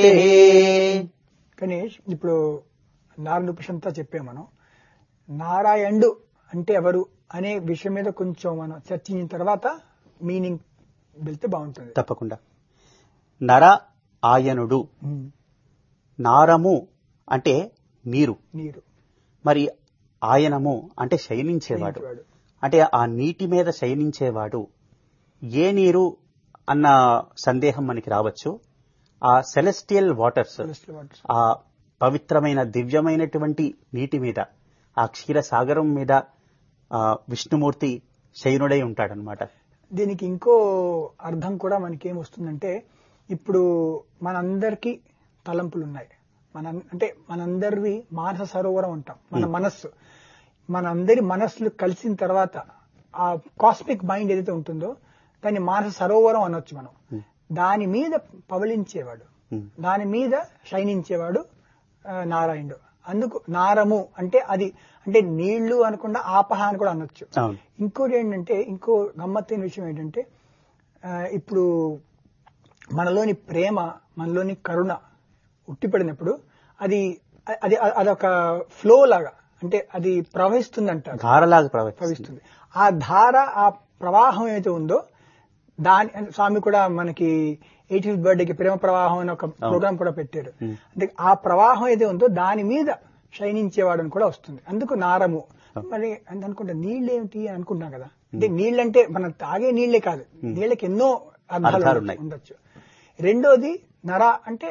గణేష్, ఇప్పుడు నారాయణ ఉపనిషత్తుతో చెప్పాం మనం. నారాయణుడు అంటే ఎవరు అనే విషయం మీద కొంచెం మనం చర్చించిన తర్వాత మీనింగ్ వెళ్తే బాగుంటుంది. తప్పకుండా. నర ఆయనుడు, నారము అంటే నీరు, మరి ఆయనము అంటే శయనించేవాడు, అంటే ఆ నీటి మీద శయనించేవాడు. ఏ నీరు అన్న సందేహం మనకి రావచ్చు. ఆ సెలెస్టియల్ వాటర్స్, ఆ పవిత్రమైన దివ్యమైనటువంటి నీటి మీద, ఆ క్షీరసాగరం మీద విష్ణుమూర్తి శయనుడై ఉంటాడనమాట. దీనికి ఇంకో అర్థం కూడా మనకేం వస్తుందంటే, ఇప్పుడు మనందరికీ తలంపులు ఉన్నాయి. అంటే మనందరివి మానస సరోవరం అంటాం. మన మనస్సు, మనందరి మనస్సులు కలిసిన తర్వాత ఆ కాస్మిక్ మైండ్ ఏదైతే ఉంటుందో దాన్ని మానస సరోవరం అనొచ్చు మనం. దాని మీద పవళించేవాడు, దాని మీద శయనించేవాడు నారాయణుడు. అందుకు నారము అంటే అది, అంటే నీళ్లు అనకుండా ఆపహ అని కూడా అనొచ్చు. ఇంకోటి ఏంటంటే, ఇంకో గమ్మత్తైన విషయం ఏంటంటే, ఇప్పుడు మనలోని ప్రేమ, మనలోని కరుణ ఉట్టిపడినప్పుడు అది అది అదొక ఫ్లో లాగా, అంటే అది ప్రవహిస్తుంది అంటారు, ధారలాగా ప్రవహిస్తుంది. ఆ ధార, ఆ ప్రవాహం ఏదైతే ఉందో దాని, స్వామి కూడా మనకి 80th బర్త్డేకి ప్రేమ ప్రవాహం అని ఒక ప్రోగ్రామ్ కూడా పెట్టారు. అంటే ఆ ప్రవాహం ఏదైతే ఉందో దాని మీద శయనించేవాడు కూడా వస్తుంది. అందుకు నారము. మరి అనుకుంటా నీళ్ళు ఏమిటి అనుకుంటాం కదా, అంటే నీళ్ళంటే మనం తాగే నీళ్లే కాదు, నీళ్ళకి ఎన్నో అర్థాలు ఉండొచ్చు. రెండోది నర అంటే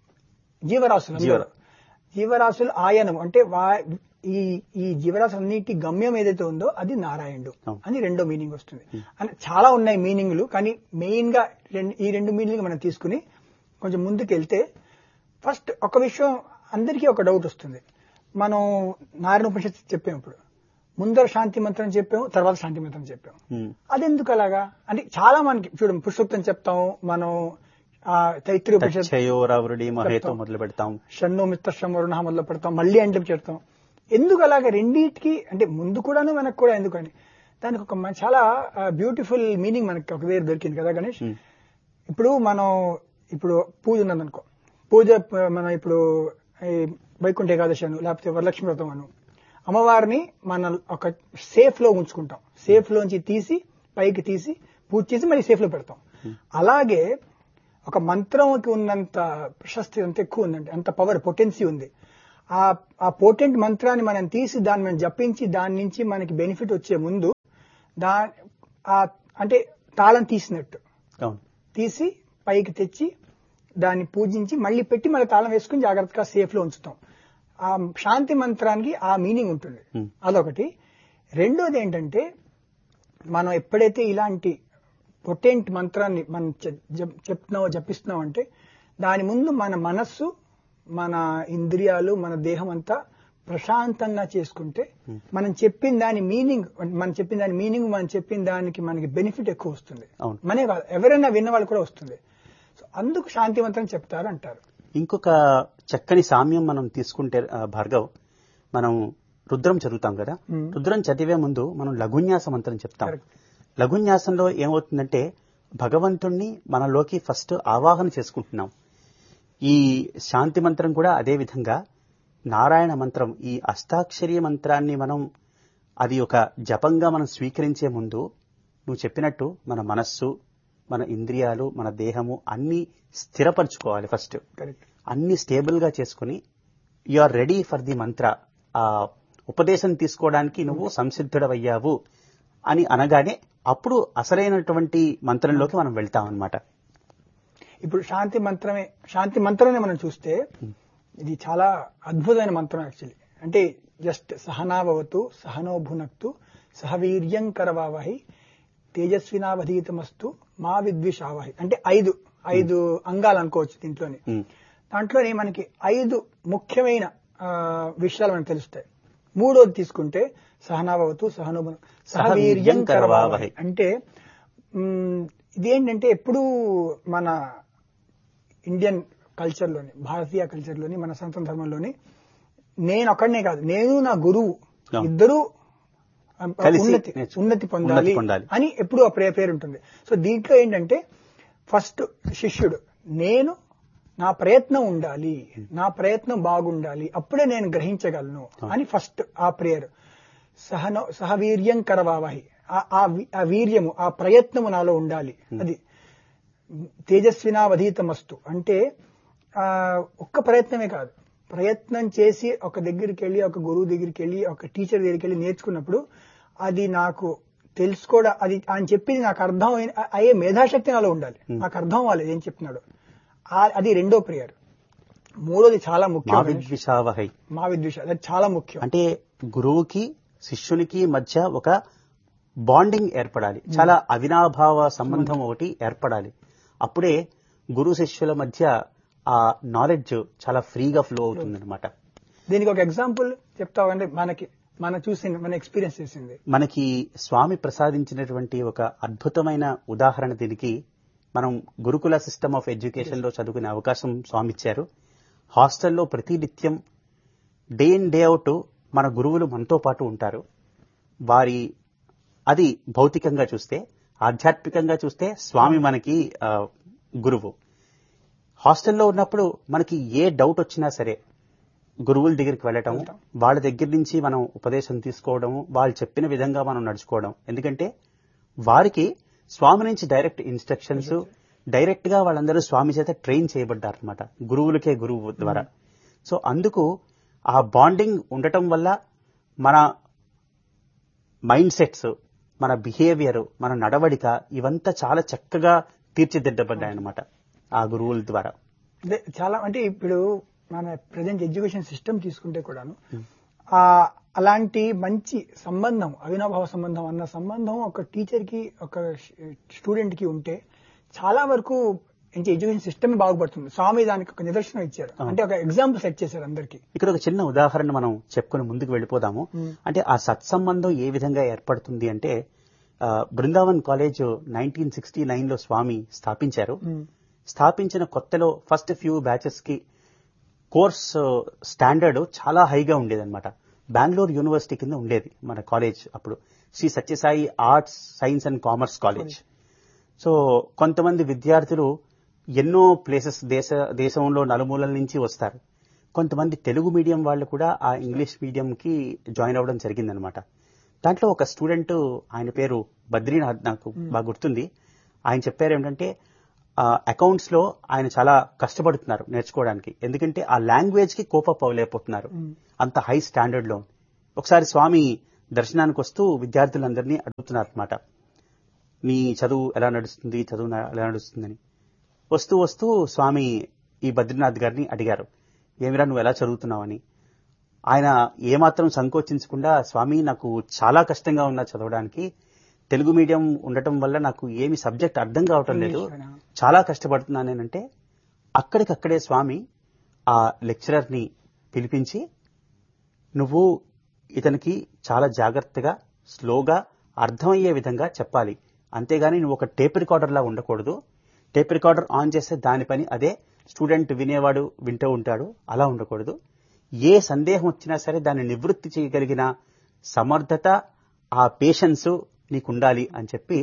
జీవరాశులు ఆయనం అంటే ఈ జీవరాశులన్నిటి గమ్యం ఏదైతే ఉందో అది నారాయణుడు అని రెండో మీనింగ్ వస్తుంది. అని చాలా ఉన్నాయి మీనింగ్లు, కానీ మెయిన్ గా ఈ రెండు మీనింగ్ మనం తీసుకుని కొంచెం ముందుకు వెళ్తే, ఫస్ట్ ఒక విషయం అందరికీ ఒక డౌట్ వస్తుంది. మనం నారాయణ ఉపనిషత్తు చెప్పాము, ఇప్పుడు ముందర శాంతి మంత్రం చెప్పాము, తర్వాత శాంతి మంత్రం చెప్పాము. అదెందుకు అలాగా అంటే, చాలా మనకి చూడండి పురుషోత్తం చెప్తాము, మనం తైత్రీయ ఉపనిషత్తు మొదలు పెడతాం, షన్నో మిత్ర వరుణ మొదలు పెడతాం, మళ్ళీ అంటే చెప్తాం. ఎందుకు అలాగా రెండింటికి, అంటే ముందు కూడాను వెనక్కి కూడా ఎందుకని, దానికి ఒక చాలా బ్యూటిఫుల్ మీనింగ్ మనకి ఒక దగ్గర దొరికింది కదా గణేష్. ఇప్పుడు మనం ఇప్పుడు పూజ ఉన్నదనుకో, పూజ మనం ఇప్పుడు వైకుంఠ ఏకాదశి అను, లేకపోతే వరలక్ష్మి వ్రతం అను, అమ్మవారిని మనం ఒక సేఫ్ లో ఉంచుకుంటాం. సేఫ్ లోంచి తీసి పైకి తీసి పూజ చేసి మళ్ళీ సేఫ్ లో పెడతాం. అలాగే ఒక మంత్రంకి ఉన్నంత ప్రశస్తి అంత ఎక్కువ ఉందండి, అంత పవర్, పొటెన్సీ ఉంది. ఆ పోటెంట్ మంత్రాన్ని మనం తీసి దాన్ని మనం జపించి దాని నుంచి మనకి బెనిఫిట్ వచ్చే ముందు అంటే తాళం తీసినట్టు తీసి పైకి తెచ్చి దాన్ని పూజించి మళ్ళీ పెట్టి మళ్ళీ తాళం వేసుకుని జాగ్రత్తగా సేఫ్ లో ఉంచుతాం. ఆ శాంతి మంత్రానికి ఆ మీనింగ్ ఉంటుంది, అదొకటి. రెండోది ఏంటంటే, మనం ఎప్పుడైతే ఇలాంటి పొటెంట్ మంత్రాన్ని మనం జపిస్తున్నాం అంటే దాని ముందు మన మనస్సు, మన ఇంద్రియాలు, మన దేహం అంతా ప్రశాంతంగా చేసుకుంటే మనం చెప్పిన దాని మీనింగ్, మనం చెప్పిన దానికి మనకి బెనిఫిట్ ఎక్కువ వస్తుంది. మనే కాదు, ఎవరైనా విన్న వాళ్ళు కూడా వస్తుంది. సో అందుకు శాంతి మంత్రం చెప్తారు అంటారు. ఇంకొక చక్కని సామ్యం మనం తీసుకుంటే భార్గవ్, మనం రుద్రం చదువుతాం కదా, రుద్రం చదివే ముందు మనం లఘున్యాస మంత్రం చెప్తాం. లఘున్యాసంలో ఏమవుతుందంటే భగవంతుణ్ణి మనలోకి ఫస్ట్ ఆవాహన చేసుకుంటున్నాం. ఈ శాంతి మంత్రం కూడా అదే విధంగా నారాయణ మంత్రం, ఈ అష్టాక్షరీ మంత్రాన్ని మనం అది ఒక జపంగా మనం స్వీకరించే ముందు నువ్వు చెప్పినట్టు మన మనస్సు, మన ఇంద్రియాలు, మన దేహము అన్ని స్థిరపరచుకోవాలి. ఫస్ట్ అన్ని స్టేబుల్ గా చేసుకుని you are ready for the మంత్ర, ఆ ఉపదేశం తీసుకోవడానికి నువ్వు సంసిద్ధుడవయ్యావు అని అనగానే అప్పుడు అసలైనటువంటి మంత్రంలోకి మనం వెళ్తాం అన్నమాట. ఇప్పుడు శాంతి మంత్రమే మనం చూస్తే ఇది చాలా అద్భుతమైన మంత్రం యాక్చువల్లీ. అంటే జస్ట్ సహనాభవతు సహనో భునక్తు సహవీర్యం కరవావహి తేజస్వినావధీతమస్తు మా విద్విషావహి. అంటే ఐదు అంగాలు అనుకోవచ్చు దీంట్లోని. దాంట్లోని మనకి 5 ముఖ్యమైన విషయాలు మనకు తెలుస్తాయి. మూడోది తీసుకుంటే సహనాభవతు సహనో సహవీర్యం కరవావహి. అంటే ఇదేంటంటే ఎప్పుడూ మన ఇండియన్ కల్చర్లోని, భారతీయ కల్చర్లోని, మన సనాతన ధర్మంలోని నేను ఒక్కడనే కాదు, నేను నా గురువు ఇద్దరూ ఉన్నతి పొందాలి అని ఎప్పుడు ఆ పేరు ఉంటుంది. సో దీంట్లో ఏంటంటే ఫస్ట్ శిష్యుడు, నేను నా ప్రయత్నం ఉండాలి, నా ప్రయత్నం బాగుండాలి, అప్పుడే నేను గ్రహించగలను అని ఫస్ట్ ఆ ప్రేయర్. సహవీర్యం కరవావహి, ఆ వీర్యము, ఆ ప్రయత్నము నాలో ఉండాలి. అది తేజస్వినావధీతమస్తు అంటే ఒక్క ప్రయత్నమే కాదు, ప్రయత్నం చేసి ఒక దగ్గరికి వెళ్ళి, ఒక గురువు దగ్గరికి వెళ్ళి, ఒక టీచర్ దగ్గరికి వెళ్ళి నేర్చుకున్నప్పుడు అది నాకు తెలుసుకోవడం, అది ఆయన చెప్పింది నాకు అర్థం అయ్యే మేధాశక్తి నాలో ఉండాలి. నాకు అర్థం అవ్వాలి ఏం చెప్తున్నాడు. అది రెండో ప్రేయర్. మూడోది చాలా ముఖ్యం, మా విద్విష, అది చాలా ముఖ్యం. అంటే గురువుకి శిష్యునికి మధ్య ఒక బాండింగ్ ఏర్పడాలి, చాలా అవినాభావ సంబంధం ఒకటి ఏర్పడాలి. అప్పుడే గురు శిష్యుల మధ్య ఆ నాలెడ్జ్ చాలా ఫ్రీగా ఫ్లో అవుతుంది అనమాట. దీనికి ఒక ఎగ్జాంపుల్ చెప్తావంటే మన చూసింది, మన ఎక్స్పీరియన్స్ చేసింది. మనకి స్వామి ప్రసాదించినటువంటి ఒక అద్భుతమైన ఉదాహరణ దీనికి మనం గురుకుల సిస్టమ్ ఆఫ్ ఎడ్యుకేషన్ లో చదువుకునే అవకాశం స్వామి ఇచ్చారు. హాస్టల్లో ప్రతి నిత్యం డే ఇన్ డే అవుట్ మన గురువులు మనతో పాటు ఉంటారు. వారి అది భౌతికంగా చూస్తే, ఆధ్యాత్మికంగా చూస్తే స్వామి మనకి గురువు. హాస్టల్లో ఉన్నప్పుడు మనకి ఏ డౌట్ వచ్చినా సరే గురువుల దగ్గరికి వెళ్ళటం, వాళ్ళ దగ్గర నుంచి మనం ఉపదేశం తీసుకోవడము, వాళ్ళు చెప్పిన విధంగా మనం నడుచుకోవడం. ఎందుకంటే వారికి స్వామి నుంచి డైరెక్ట్ ఇన్స్ట్రక్షన్స్, డైరెక్ట్ గా వాళ్ళందరూ స్వామి చేత ట్రైన్ చేయబడ్డారు అనమాట, గురువులకే గురువు ద్వారా. సో అందుకు ఆ బాండింగ్ ఉండటం వల్ల మన మైండ్ సెట్స్, మన బిహేవియర్, మన నడవడిక ఇవంతా చాలా చక్కగా తీర్చిదిద్దబడ్డాయన్నమాట ఆ గురువుల ద్వారా. చాలా అంటే ఇప్పుడు మన ప్రజెంట్ ఎడ్యుకేషన్ సిస్టమ్ తీసుకుంటే కూడాను అలాంటి మంచి సంబంధం, అవినాభావ సంబంధం అన్న సంబంధం ఒక టీచర్ కి, ఒక స్టూడెంట్ కి ఉంటే చాలా వరకు ఎడ్యుకేషన్ సిస్టమ్ బాగుపడుతుంది. స్వామి దానికి ఒక నిదర్శనం ఇచ్చారు, అంటే ఒక ఎగ్జాంపుల్ సెట్ చేశారు అందరికి. ఇక్కడ ఒక చిన్న ఉదాహరణ మనం చెప్పుకుని ముందుకు వెళ్ళిపోదాము. అంటే ఆ సత్సంబంధం ఏ విధంగా ఏర్పడుతుంది అంటే, బృందావన్ కాలేజ్ 1969 లో స్వామి స్థాపించారు. స్థాపించిన కొత్తలో ఫస్ట్ ఫ్యూ బ్యాచెస్ కి కోర్స్ స్టాండర్డ్ చాలా హైగా ఉండేదన్నమాట. బెంగళూరు యూనివర్సిటీ కింద ఉండేది మన కాలేజ్ అప్పుడు, Shri Sathya Sai arts science and commerce college. So కొంతమంది విద్యార్థులు ఎన్నో ప్లేసెస్, దేశంలో నలుమూలల నుంచి వస్తారు. కొంతమంది తెలుగు మీడియం వాళ్ళు కూడా ఆ ఇంగ్లీష్ మీడియం కి జాయిన్ అవ్వడం జరిగిందనమాట. దాంట్లో ఒక స్టూడెంట్, ఆయన పేరు బద్రీనాథ్, నాకు బాగా గుర్తుంది. ఆయన చెప్పారు ఏంటంటే అకౌంట్స్ లో ఆయన చాలా కష్టపడుతున్నారు నేర్చుకోవడానికి, ఎందుకంటే ఆ లాంగ్వేజ్ కి కోపప్ అవ్వలేకపోతున్నారు, అంత హై స్టాండర్డ్ లో. ఒకసారి స్వామి దర్శనానికి వస్తూ విద్యార్థులందరినీ అడుగుతున్నారు అనమాట, నీ చదువు ఎలా నడుస్తుంది, చదువు ఎలా నడుస్తుందని. వస్తూ వస్తూ స్వామి ఈ బద్రీనాథ్ గారిని అడిగారు, ఏమిరా నువ్వు ఎలా చదువుతున్నావని. ఆయన ఏమాత్రం సంకోచించకుండా, స్వామి నాకు చాలా కష్టంగా ఉన్నా చదవడానికి, తెలుగు మీడియం ఉండటం వల్ల నాకు ఏమి సబ్జెక్ట్ అర్థం కావటం లేదు, చాలా కష్టపడుతున్నానేనంటే అక్కడికక్కడే స్వామి ఆ లెక్చరర్ ని పిలిపించి, నువ్వు ఇతనికి చాలా జాగ్రత్తగా స్లోగా అర్థమయ్యే విధంగా చెప్పాలి, అంతేగాని నువ్వు ఒక టేప్ రికార్డర్ లా ఉండకూడదు. టేప్ రికార్డర్ ఆన్ చేస్తే దాని పని అదే, స్టూడెంట్ వినేవాడు వింటూ ఉంటాడు, అలా ఉండకూడదు. ఏ సందేహం వచ్చినా సరే దాన్ని నివృత్తి చేయగలిగిన సమర్థత, ఆ పేషెన్స్ నీకుండాలి అని చెప్పి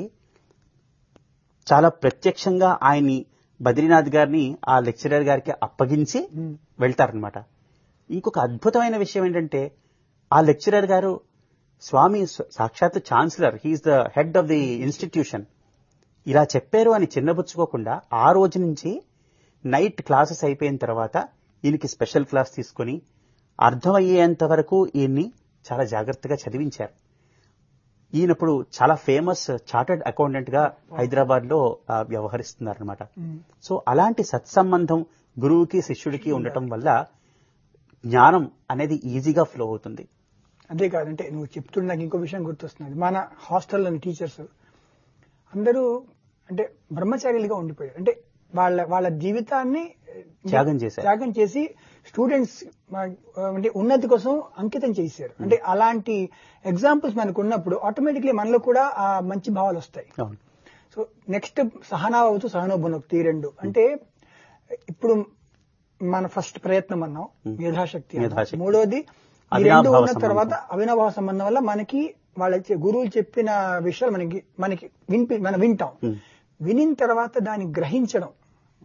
చాలా ప్రత్యక్షంగా ఆయన్ని, బద్రీనాథ్ గారిని ఆ లెక్చరర్ గారికి అప్పగించి వెళ్తారనమాట. ఇంకొక అద్భుతమైన విషయం ఏంటంటే, ఆ లెక్చరర్ గారు స్వామి సాక్షాత్ chancellor, he's the head of the institution, ఇలా చెప్పారు అని చిన్నబుచ్చుకోకుండా ఆ రోజు నుంచి నైట్ క్లాసెస్ అయిపోయిన తర్వాత ఈయనకి స్పెషల్ క్లాస్ తీసుకుని అర్థమయ్యేంత వరకు ఈయన్ని చాలా జాగ్రత్తగా చదివించారు. ఈయనప్పుడు చాలా ఫేమస్ చార్టర్డ్ అకౌంటెంట్ గా హైదరాబాద్ లో వ్యవహరిస్తున్నారనమాట. సో అలాంటి సత్సంబంధం గురువుకి శిష్యుడికి ఉండటం వల్ల జ్ఞానం అనేది ఈజీగా ఫ్లో అవుతుంది. అంతేకాదంటే నువ్వు చెప్తున్న నాకు ఇంకో విషయం గుర్తొస్తున్నది. మన హాస్టల్లోని టీచర్స్ అందరూ అంటే బ్రహ్మచారిలుగా ఉండిపోయారు. అంటే వాళ్ళ జీవితాన్ని త్యాగం చేసి స్టూడెంట్స్ అంటే ఉన్నతి కోసం అంకితం చేశారు. అంటే అలాంటి ఎగ్జాంపుల్స్ మనకు ఉన్నప్పుడు ఆటోమేటిక్లీ మనలో కూడా ఆ మంచి భావాలు వస్తాయి. సో నెక్స్ట్ సహనావతు సహనోభునక్తి రెండు. అంటే ఇప్పుడు మన ఫస్ట్ ప్రయత్నం అన్నాం, మేధాశక్తి. మూడోది ఈ రెండు ఉన్న తర్వాత అవినాభావ సంబంధం వల్ల మనకి వాళ్ళ గురువులు చెప్పిన విషయాలు మనం వింటాం. వినిన తర్వాత దాన్ని గ్రహించడం,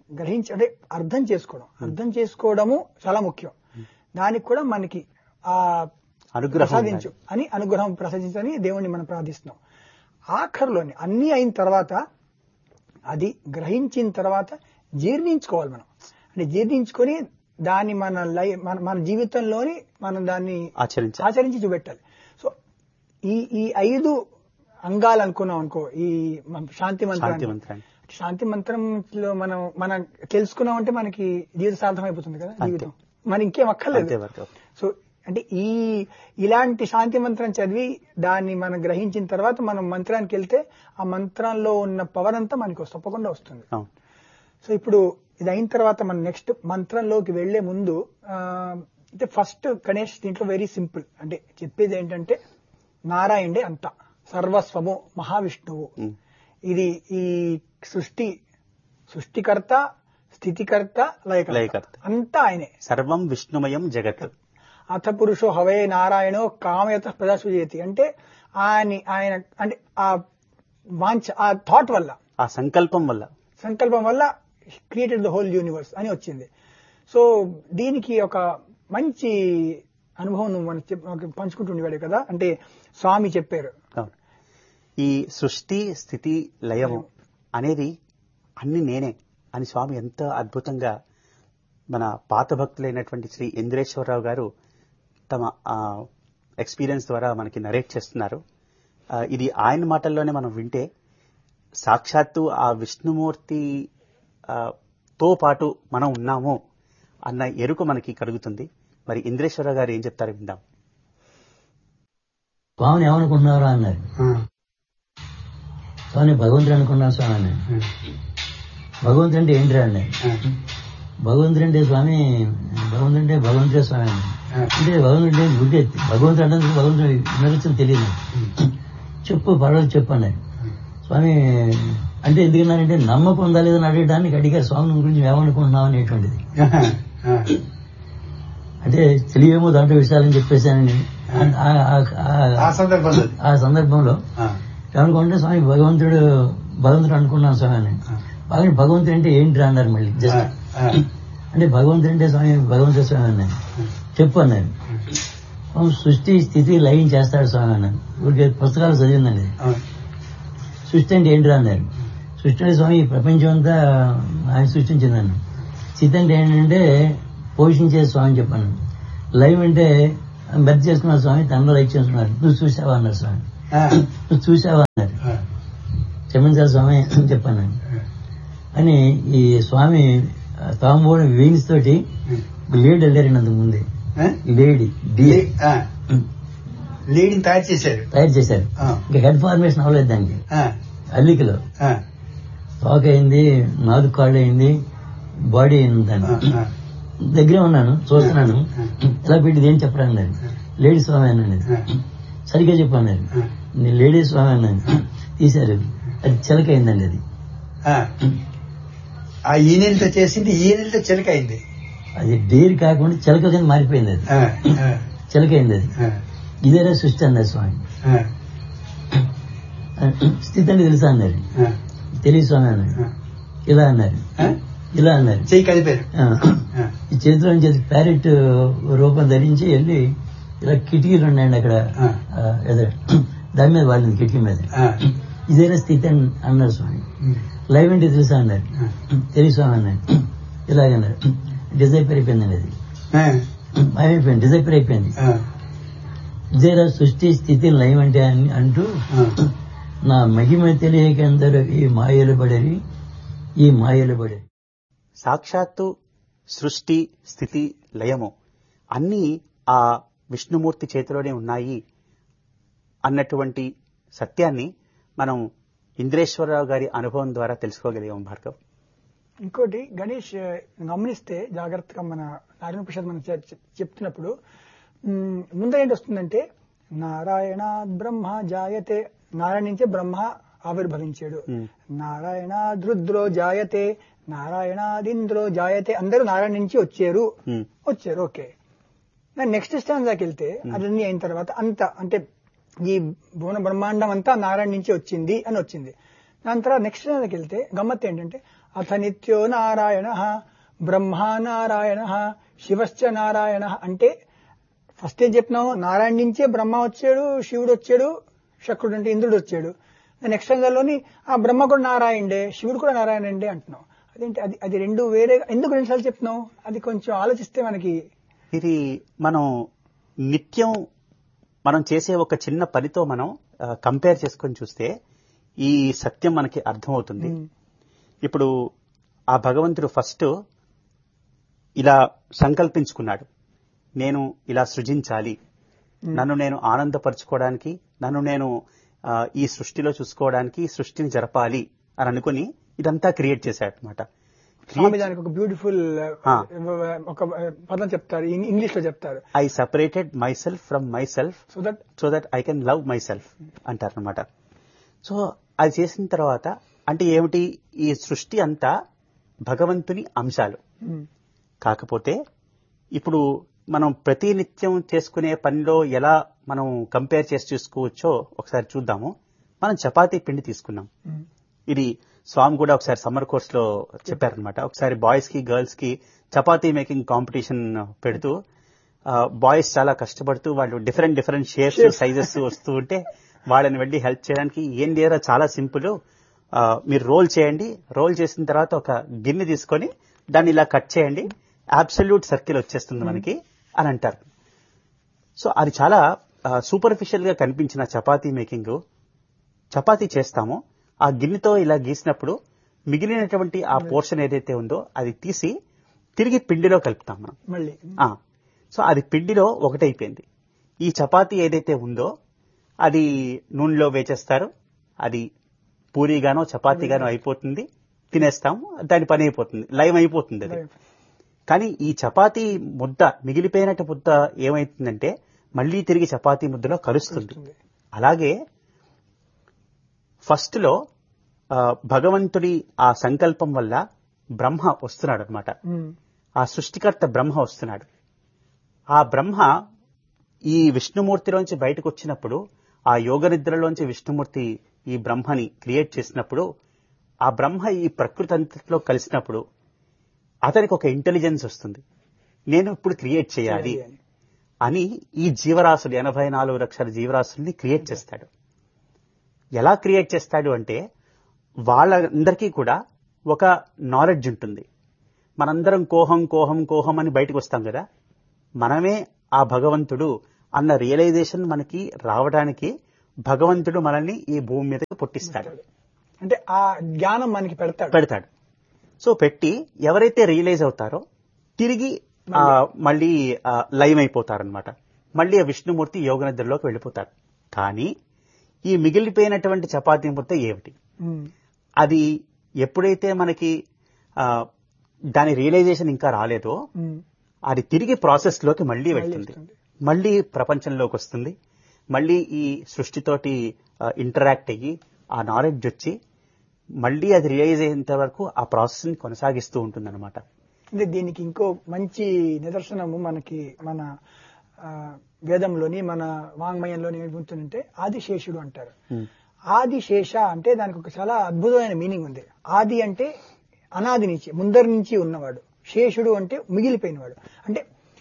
అంటే అర్థం చేసుకోవడము చాలా ముఖ్యం. దానికి కూడా మనకి ఆ అనుగ్రహం ప్రసాదించని దేవుణ్ణి మనం ప్రార్థిస్తున్నాం. ఆఖరిలోని అన్ని అయిన తర్వాత అది గ్రహించిన తర్వాత జీర్ణించుకోవాలి మనం. అంటే జీర్ణించుకొని దాన్ని మన జీవితంలోని మనం దాన్ని ఆచరించి చూపెట్టాలి. సో ఈ 5 అంగాలు అనుకున్నాం అనుకో, ఈ శాంతి మంత్రంలో మనం తెలుసుకున్నామంటే మనకి జీవిత సార్థం అయిపోతుంది కదా జీవితం, మన ఇంకేం అక్కర్లేదు. సో అంటే ఇలాంటి శాంతి మంత్రం చదివి దాన్ని మనం గ్రహించిన తర్వాత మనం మంత్రానికి వెళ్తే ఆ మంత్రంలో ఉన్న పవర్ అంతా మనకి తప్పకుండా వస్తుంది. సో ఇప్పుడు ఇది అయిన తర్వాత మనం నెక్స్ట్ మంత్రంలోకి వెళ్లే ముందు అంటే ఫస్ట్ గణేష్ దీంట్లో వెరీ సింపుల్. అంటే చెప్పేది ఏంటంటే నారాయణుడే అంతా, సర్వస్వము, మహావిష్ణువు. ఇది ఈ సృష్టికర్త, స్థితికర్త, లయకర్త అంతా ఆయనే. సర్వం విష్ణుమయం జగత్. అథ పురుషో హవే నారాయణో కామయత ప్రజాసుజయతి. అంటే ఆయన అంటే ఆ వాంఛ, ఆ థాట్ వల్ల, ఆ సంకల్పం వల్ల క్రియేటెడ్ ద హోల్ యూనివర్స్ అని వచ్చింది. సో దీనికి ఒక మంచి అనుభవం నువ్వు పంచుకుంటుండేవాడు కదా, అంటే స్వామి చెప్పారు ఈ సృష్టి స్థితి లయము అనేది అన్ని నేనే అని స్వామి ఎంత అద్భుతంగా మన పాత భక్తులైనటువంటి శ్రీ ఇంద్రేశ్వరరావు గారు తమ ఎక్స్పీరియన్స్ ద్వారా మనకి నరేట్ చేస్తున్నారు. ఇది ఆయన మాటల్లోనే మనం వింటే సాక్షాత్తు ఆ విష్ణుమూర్తి తో పాటు మనం ఉన్నాము అన్న ఎరుక మనకి కలుగుతుంది. మరి ఇంద్రేశ్వరరావు గారు ఏం చెప్తారో విందాం. స్వామిని ఏమనుకుంటున్నారా అన్నారు. స్వామి భగవంతుడు అనుకున్నారు స్వామి అన్నారు. భగవంతుడు అంటే ఏంటి అన్నారు. భగవంతుడు అంటే స్వామి, భగవంతుడే స్వామి అన్నారు. అంటే భగవంతుడు గుడ్డి ఎత్తి భగవంతుడు అంటే భగవంతుడు వినరించని తెలియదు. చెప్పు పర్వాలేదు చెప్పు అన్నారు. స్వామి అంటే ఎందుకన్నారంటే నమ్మకం ఉందా లేదని అడగడానికి అడిగారు. స్వామి గురించి ఏమనుకుంటున్నావు అనేటువంటిది. అంటే తెలియేమో దాంట్లో విషయాలని చెప్పేశానని ఆ సందర్భంలో ఏమనుకుంటే స్వామి భగవంతుడు అనుకున్నాను స్వామి అని. భగవంతుడు అంటే ఏంటి అన్నారు. మళ్ళీ జస్ట్ అంటే భగవంతుడు అంటే స్వామి భగవంతుడు స్వామి అన్నాను. చెప్పు అన్నారు. సృష్టి స్థితి లయం చేస్తాడు స్వామి అన్నాను. ఊరికే పుస్తకాలు చదివిందండి. సృష్టి అంటే ఏంటి అన్నారు. సృష్టి అంటే స్వామి ఈ ప్రపంచం అంతా ఆయన సృష్టించిందన్న. స్థితి అంటే ఏంటంటే పోషించే స్వామి చెప్పాను. లైవ్ అంటే బెర్త్ చేసుకున్నారు స్వామి, తనలో లైక్ చేస్తున్నారు. నువ్వు చూసావా అన్నారు స్వామి. నువ్వు చూసావా అన్నారు. క్షమించాలి స్వామి చెప్పాను అని ఈ స్వామి తాంబూడి వీన్స్ తోటి లేడీ వెళ్ళారండి అంతకు ముందే. లేడీని తయారు చేశారు. ఇంకా హెడ్ ఫార్మేషన్ అవ్వలేదు దానికి. అల్లికలో తోక అయింది, 4 కాళ్ళు అయింది, బాడీ అయింది. దాన్ని దగ్గరే ఉన్నాను చూస్తున్నాను. ఇలా పెట్టి ఏం చెప్పడం లేదు. లేడీ స్వామి అన్నాను. సరిగ్గా చెప్పాను. నేను లేడీ స్వామి అన్నాను. తీశారు. అది చిలక అయిందండి. అది ఆ ఈనెలతో చేసింది, ఈనెలతో చిలక అయింది. అది డేర్ కాకుండా చిలక కింద మారిపోయింది. అది చిలక అయింది. అది ఇదేనా సృష్టి అన్నారు స్వామి. స్థితి అంటే తెలుసా అన్నారు. తెలియదు స్వామి అన్నారు. ఇలా అన్నారు. చెయ్యి కలిపారు. ఈ చేతిలో నుంచి ప్యారెట్ రూపం ధరించి వెళ్ళి ఇలా కిటికీలు ఉన్నాయండి అక్కడ దాని మీద వాళ్ళని కిటికీ మీద. ఇదేనా స్థితి అన్నారు స్వామి. లైవ్ అంటే తెలుసా అన్నారు. తెలియ స్వామి అన్నారు. ఇలాగన్నారు. డిజైపర్ అయిపోయిందండి. అది అయిపోయింది, డిజైపర్ అయిపోయింది. ఇదేరా సృష్టి స్థితి లైవ్ అంటే అంటూ నా మహిమ తెలియకందరూ ఈ మాయలు పడరి. సాక్షాత్తు సృష్టి స్థితి లయము అన్నీ ఆ విష్ణుమూర్తి చేతిలోనే ఉన్నాయి అన్నటువంటి సత్యాన్ని మనం ఇంద్రేశ్వరరావు గారి అనుభవం ద్వారా తెలుసుకోగలిగాం భార్గవ్. ఇంకోటి గణేష్ గమనిస్తే జాగ్రత్తగా మన నారాయణ ప్రసాద్ మనం చెప్తున్నప్పుడు ముందర ఏంటి వస్తుందంటే నారాయణ బ్రహ్మ జాయతే, నారాయణ నుంచే బ్రహ్మ ఆవిర్భవించాడు. నారాయణ రుద్రో జాయతే, నారాయణాదింద్రో జాయతే, అందరూ నారాయణ నుంచి వచ్చారు. ఓకే. నెక్స్ట్ స్టాండ్కి వెళ్తే అదన్నీ అయిన తర్వాత అంత అంటే ఈ భువన బ్రహ్మాండం అంతా నారాయణ నుంచి వచ్చింది అని వచ్చింది. దాని తర్వాత నెక్స్ట్ స్టాండ్కి వెళ్తే గమ్మత్ ఏంటంటే అథ నిత్యో నారాయణ బ్రహ్మా నారాయణ శివశ్చ నారాయణ అంటే ఫస్ట్ ఏం చెప్పినావు, నారాయణ నుంచే బ్రహ్మ వచ్చాడు, శివుడు వచ్చాడు, శక్రుడు అంటే ఇంద్రుడు వచ్చాడు. నెక్స్ట్ రంగంలోని ఆ బ్రహ్మ కూడా నారాయణే, శివుడు కూడా నారాయణండే అంటున్నావు. అదేంటి అది రెండు వేరే ఎందుకు రెండుసార్లు చెప్తున్నావు? అది కొంచెం ఆలోచిస్తే మనకి ఇది మనం నిత్యం మనం చేసే ఒక చిన్న పనితో మనం కంపేర్ చేసుకొని చూస్తే ఈ సత్యం మనకి అర్థమవుతుంది. ఇప్పుడు ఆ భగవంతుడు ఫస్ట్ ఇలా సంకల్పించుకున్నాడు, నేను ఇలా సృజించాలి, నన్ను నేను ఆనందపరచుకోవడానికి, నన్ను నేను ఈ సృష్టిలో చూసుకోవడానికి సృష్టిని జరపాలి అని అనుకుని ఇదంతా క్రియేట్ చేశాడు అనమాట. దానికి ఒక బ్యూటిఫుల్ ఒక పదం చెప్తారు, ఇంగ్లీష్ లో చెప్తారు, I separated my self from my self so that I can love my self అంటారు అనమాట. సో అది చేసిన తర్వాత అంటే ఏమిటి, ఈ సృష్టి అంతా భగవంతుని అంశాలు. కాకపోతే ఇప్పుడు మనం ప్రతి నిత్యం చేసుకునే పనిలో ఎలా మనం కంపేర్ చేసి చూసుకోవచ్చో ఒకసారి చూద్దాము. మనం చపాతీ పిండి తీసుకున్నాం. ఇది స్వామి కూడా ఒకసారి సమ్మర్ కోర్స్ లో చెప్పారనమాట. ఒకసారి బాయ్స్ కి గర్ల్స్ కి చపాతీ మేకింగ్ కాంపిటీషన్ పెడుతూ బాయ్స్ చాలా కష్టపడుతూ వాళ్ళు డిఫరెంట్ షేప్స్ సైజెస్ వస్తూ ఉంటే వాళ్ళని వెళ్ళి హెల్ప్ చేయడానికి ఏం లేరా చాలా సింపుల్, మీరు రోల్ చేయండి, రోల్ చేసిన తర్వాత ఒక గిన్నె తీసుకొని దాన్ని ఇలా కట్ చేయండి, అబ్సల్యూట్ సర్కిల్ వచ్చేస్తుంది మనకి అని అంటారు. సో అది చాలా సూపర్ఫిషియల్ గా కనిపించిన చపాతీ మేకింగ్, చపాతీ చేస్తాము, ఆ గిన్నెతో ఇలా గీసినప్పుడు మిగిలినటువంటి ఆ పోర్షన్ ఏదైతే ఉందో అది తీసి తిరిగి పిండిలో కలుపుతాం మనం మళ్ళీ. సో అది పిండిలో ఒకటైపోయింది. ఈ చపాతీ ఏదైతే ఉందో అది నూనెలో వేచేస్తారు, అది పూరీగానో చపాతీగానో అయిపోతుంది, తినేస్తాము, దాని పని అయిపోతుంది, లైవ్ అయిపోతుంది అది. కానీ ఈ చపాతీ ముద్ద, మిగిలిపోయినట్టు ముద్ద ఏమైతుందంటే మళ్లీ తిరిగి చపాతీ ముద్దలో కలుస్తుంది. అలాగే ఫస్ట్ లో భగవంతుడి ఆ సంకల్పం వల్ల బ్రహ్మ వస్తున్నాడు అనమాట. ఆ సృష్టికర్త బ్రహ్మ వస్తున్నాడు. ఆ బ్రహ్మ ఈ విష్ణుమూర్తిలోంచి బయటకు వచ్చినప్పుడు, ఆ యోగ నిద్రలోంచి విష్ణుమూర్తి ఈ బ్రహ్మని క్రియేట్ చేసినప్పుడు, ఆ బ్రహ్మ ఈ ప్రకృతి అంతట్లో కలిసినప్పుడు అతనికి ఒక ఇంటెలిజెన్స్ వస్తుంది, నేను ఇప్పుడు క్రియేట్ చేయాలి అని. ఈ జీవరాశులు 84 లక్షల జీవరాశుల్ని క్రియేట్ చేస్తాడు. ఎలా క్రియేట్ చేస్తాడు అంటే వాళ్ళందరికీ కూడా ఒక నాలెడ్జ్ ఉంటుంది. మనందరం కోహం కోహం కోహం అని బయటకు వస్తాం కదా, మనమే ఆ భగవంతుడు అన్న రియలైజేషన్ మనకి రావడానికి భగవంతుడు మనల్ని ఈ భూమి మీదకి పుట్టిస్తాడు. అంటే ఆ జ్ఞానం మనకి పెడతాడు. సో పెట్టి ఎవరైతే రియలైజ్ అవుతారో తిరిగి మళ్ళీ లైవ్ అయిపోతారనమాట. మళ్ళీ ఆ విష్ణుమూర్తి యోగ నిద్రలోకి వెళ్ళిపోతారు. కానీ ఈ మిగిలిపోయినటువంటి చపాతీ ముద్ద ఏమిటి, అది ఎప్పుడైతే మనకి దాని రియలైజేషన్ ఇంకా రాలేదో అది తిరిగి ప్రాసెస్ లోకి మళ్ళీ వెళ్తుంది, మళ్ళీ ప్రపంచంలోకి వస్తుంది, మళ్ళీ ఈ సృష్టితోటి ఇంటరాక్ట్ అయ్యి ఆ నాలెడ్జ్ వచ్చి మళ్ళీ అది రియలైజ్ అయ్యేంత వరకు ఆ ప్రాసెస్ ని కొనసాగిస్తూ ఉంటుంది అనమాట. అంటే దీనికి ఇంకో మంచి నిదర్శనము మనకి మన వేదంలోని మన వాంగ్మయంలోని ఏముంటుందంటే ఆదిశేషుడు అంటారు. ఆదిశేష అంటే దానికి ఒక చాలా అద్భుతమైన మీనింగ్ ఉంది. ఆది అంటే అనాది నుంచి, ముందరి నుంచి ఉన్నవాడు. శేషుడు అంటే మిగిలిపోయినవాడు. అంటే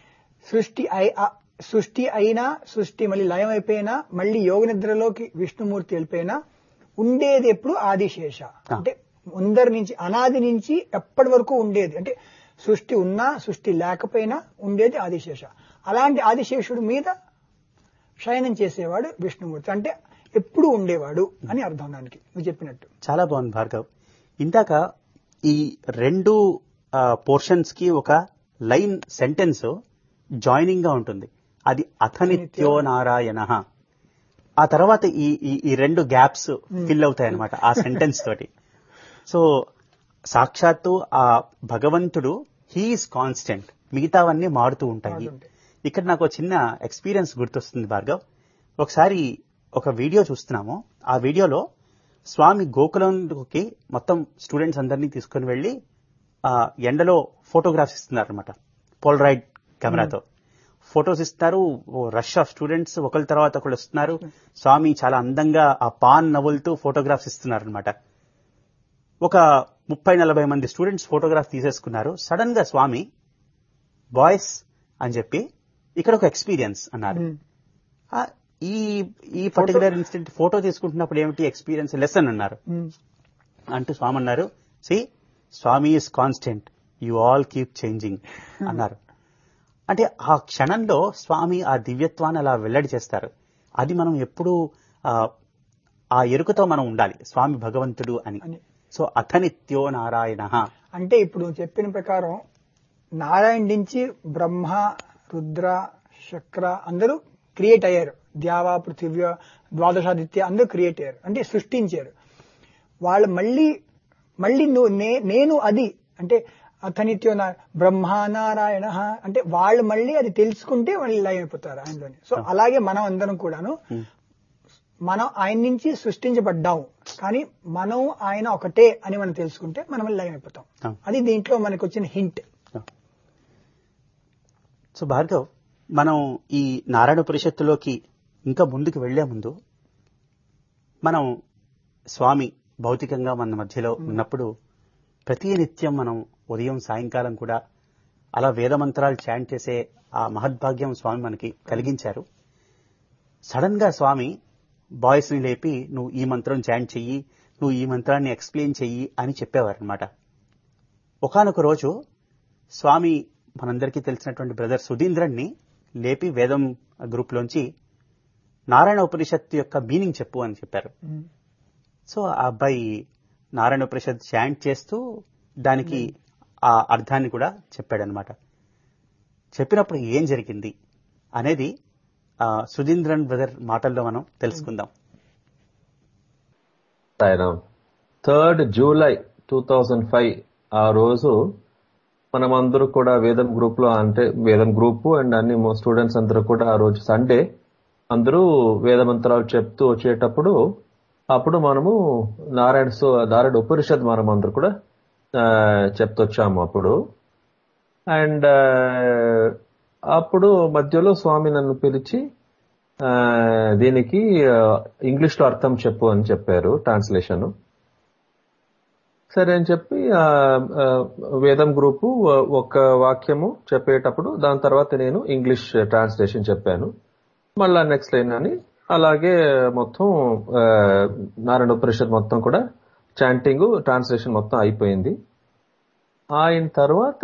సృష్టి అయినా, సృష్టి మళ్ళీ లయం అయిపోయినా, మళ్ళీ యోగ నిద్రలోకి విష్ణుమూర్తి వెళ్ళిపోయినా ఉండేది ఎప్పుడు ఆదిశేష. అంటే ముందరి నుంచి, అనాది నుంచి ఎప్పటి వరకు ఉండేది. అంటే సృష్టి ఉన్నా సృష్టి లేకపోయినా ఉండేది ఆదిశేష. అలాంటి ఆదిశేషుడు మీద శయనం చేసేవాడు విష్ణుమూర్తి. అంటే ఎప్పుడు ఉండేవాడు అని అర్థం దానికి నువ్వు చెప్పినట్టు. చాలా బాగుంది భార్గవ్. ఇందాక ఈ రెండు పోర్షన్స్ కి ఒక లైన్ సెంటెన్స్ జాయినింగ్ గా ఉంటుంది, అది అథనిత్యో నారాయణ. ఆ తర్వాత ఈ రెండు గ్యాప్స్ ఫిల్ అవుతాయి అనమాట ఆ సెంటెన్స్ తోటి. సో సాక్షాత్తు ఆ భగవంతుడు హీఈస్ కాన్స్టెంట్, మిగతావన్నీ మారుతూ ఉంటాయి. ఇక్కడ నాకు చిన్న ఎక్స్పీరియన్స్ గుర్తొస్తుంది భార్గవ్. ఒకసారి ఒక వీడియో చూస్తున్నాము. ఆ వీడియోలో స్వామి గోకులంకి మొత్తం స్టూడెంట్స్ అందరినీ తీసుకుని వెళ్లి ఎండలో ఫోటోగ్రాఫ్స్ ఇస్తున్నారు అనమాట. పోలరాయిడ్ కెమెరాతో ఫొటోస్ ఇస్తారు. రష్ ఆఫ్ స్టూడెంట్స్ ఒకరి తర్వాత ఒకళ్ళు వస్తున్నారు. స్వామి చాలా అందంగా ఆ పాన్ నవ్వులుతూ ఫోటోగ్రాఫ్స్ ఇస్తున్నారు అనమాట. ఒక 30-40 మంది స్టూడెంట్స్ ఫోటోగ్రాఫ్ తీసేసుకున్నారు. సడన్ గా స్వామి బాయ్స్ అని చెప్పి ఇక్కడ ఒక ఎక్స్పీరియన్స్ అన్నారు. ఈ పర్టికులర్ ఇన్సిడెంట్ ఫోటో తీసుకుంటున్నప్పుడు ఏమిటి ఎక్స్పీరియన్స్ లెసన్ అన్నారు. అంటూ స్వామి అన్నారు, C Swamy is constant, you all keep changing అన్నారు. అంటే ఆ క్షణంలో స్వామి ఆ దివ్యత్వాన్ని అలా వెల్లడి చేస్తారు. అది మనం ఎప్పుడూ ఆ ఎరుకతో మనం ఉండాలి, స్వామి భగవంతుడు అని. సో అథనిత్యో నారాయణ అంటే ఇప్పుడు చెప్పిన ప్రకారం నారాయణ నుంచి బ్రహ్మ, రుద్ర, శక్ర అందరూ క్రియేట్ అయ్యారు. ద్యావా, పృథివ్య, ద్వాదశాదిత్య అందరూ క్రియేట్ అయ్యారు, అంటే సృష్టించారు. వాళ్ళు మళ్ళీ నేను అది అంటే అథనిత్యో బ్రహ్మనారాయణ అంటే వాళ్ళు మళ్ళీ అది తెలుసుకుంటే వాళ్ళు లైవ్ అయిపోతారు ఆయనలోని. సో అలాగే మనం అందరం కూడాను మనం ఆయన నుంచి సృష్టించబడ్డాము, కానీ మనం ఆయన ఒకటే అని మనం తెలుసుకుంటే మనం లైవ్ అయిపోతాం. అది దీంట్లో మనకు వచ్చిన హింట్. సో భార్గవ్, మనం ఈ నారాయణ ఉపనిషత్తులోకి ఇంకా ముందుకు వెళ్లే ముందు మనం స్వామి భౌతికంగా మన మధ్యలో ఉన్నప్పుడు ప్రతి నిత్యం మనం ఉదయం సాయంకాలం కూడా అలా వేదమంత్రాలు చాంట్ చేసే ఆ మహద్భాగ్యం స్వామి మనకి కలిగించారు. సడన్ గా స్వామి బాయ్స్ ని లేపి నువ్వు ఈ మంత్రం చాంట్ చెయ్యి, నువ్వు ఈ మంత్రాన్ని ఎక్స్ప్లెయిన్ చెయ్యి అని చెప్పేవారు అనమాట. ఒకానొక రోజు స్వామి మనందరికీ తెలిసినటువంటి బ్రదర్ సుధీంద్రన్ని లేపి వేదం గ్రూప్ లోంచి నారాయణ ఉపనిషత్తు యొక్క మీనింగ్ చెప్పు అని చెప్పారు. సో ఆ అబ్బాయి నారాయణ ఉపనిషత్ చాంట్ చేస్తూ దానికి ఆ అర్థాన్ని కూడా చెప్పాడనమాట. చెప్పినప్పుడు ఏం జరిగింది అనేది సుధీంద్రన్ బ్రదర్ మాటల్లో మనం తెలుసుకుందాం. 3rd July 2005 ఆ రోజు మనమందరూ కూడా వేదం గ్రూప్ లో, అంటే వేదం గ్రూప్ అండ్ అన్ని స్టూడెంట్స్ అందరూ కూడా ఆ రోజు సండే అందరూ వేద మంత్రాలు చెప్తూ వచ్చేటప్పుడు అప్పుడు మనము నారాయణ ఉపనిషత్ మనం అందరూ కూడా చెప్తొచ్చాము అప్పుడు. అండ్ అప్పుడు మధ్యలో స్వామి నన్ను పిలిచి దీనికి ఇంగ్లీష్ లో అర్థం చెప్పు అని చెప్పారు, ట్రాన్స్లేషన్. సరే అని చెప్పి వేదం గ్రూపు ఒక వాక్యము చెప్పేటప్పుడు దాని తర్వాత నేను ఇంగ్లీష్ ట్రాన్స్లేషన్ చెప్పాను. మళ్ళా నెక్స్ట్ లైన్ అని అలాగే మొత్తం నారాయణ ఉపనిషత్ మొత్తం కూడా చాంటింగ్ ట్రాన్స్లేషన్ మొత్తం అయిపోయింది. అయిన తర్వాత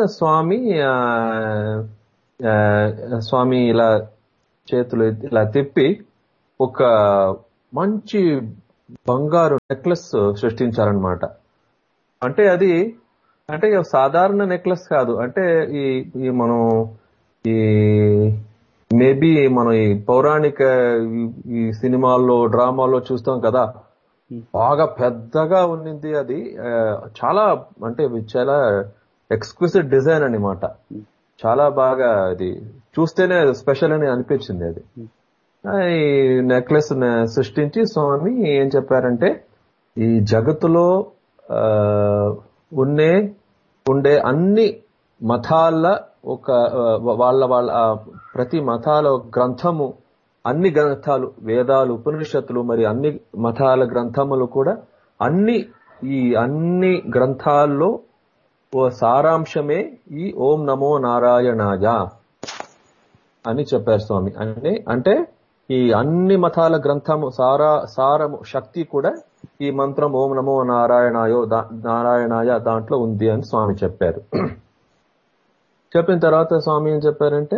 స్వామి ఇలా చేతులు ఇలా తిప్పి ఒక మంచి బంగారు నెక్లెస్ సృష్టించారనమాట. అంటే అది అంటే సాధారణ నెక్లెస్ కాదు, అంటే ఈ మనం ఈ మేబీ మనం ఈ పౌరాణిక ఈ సినిమాల్లో డ్రామాల్లో చూస్తాం కదా, బాగా పెద్దగా ఉన్నింది. అది చాలా అంటే చాలా ఎక్స్క్లూసివ్ డిజైన్ అన్నమాట. చాలా బాగా అది చూస్తేనే స్పెషల్ అని అనిపించింది. అది ఈ నెక్లెస్ సృష్టించి స్వామి ఏం చెప్పారంటే, ఈ జగత్తులో ఉండే అన్ని మతాల ఒక వాళ్ళ ప్రతి మతాల గ్రంథము, అన్ని గ్రంథాలు, వేదాలు, ఉపనిషత్తులు, మరి అన్ని మతాల గ్రంథములు కూడా అన్ని గ్రంథాల్లో ఓ సారాంశమే ఈ ఓం నమో నారాయణాయ అని చెప్పారు స్వామి. అంటే ఈ అన్ని మతాల గ్రంథము సారము శక్తి కూడా ఈ మంత్రం ఓం నమో నారాయణాయ దాంట్లో ఉంది అని స్వామి చెప్పారు. చెప్పిన తర్వాత స్వామి ఏం చెప్పారంటే,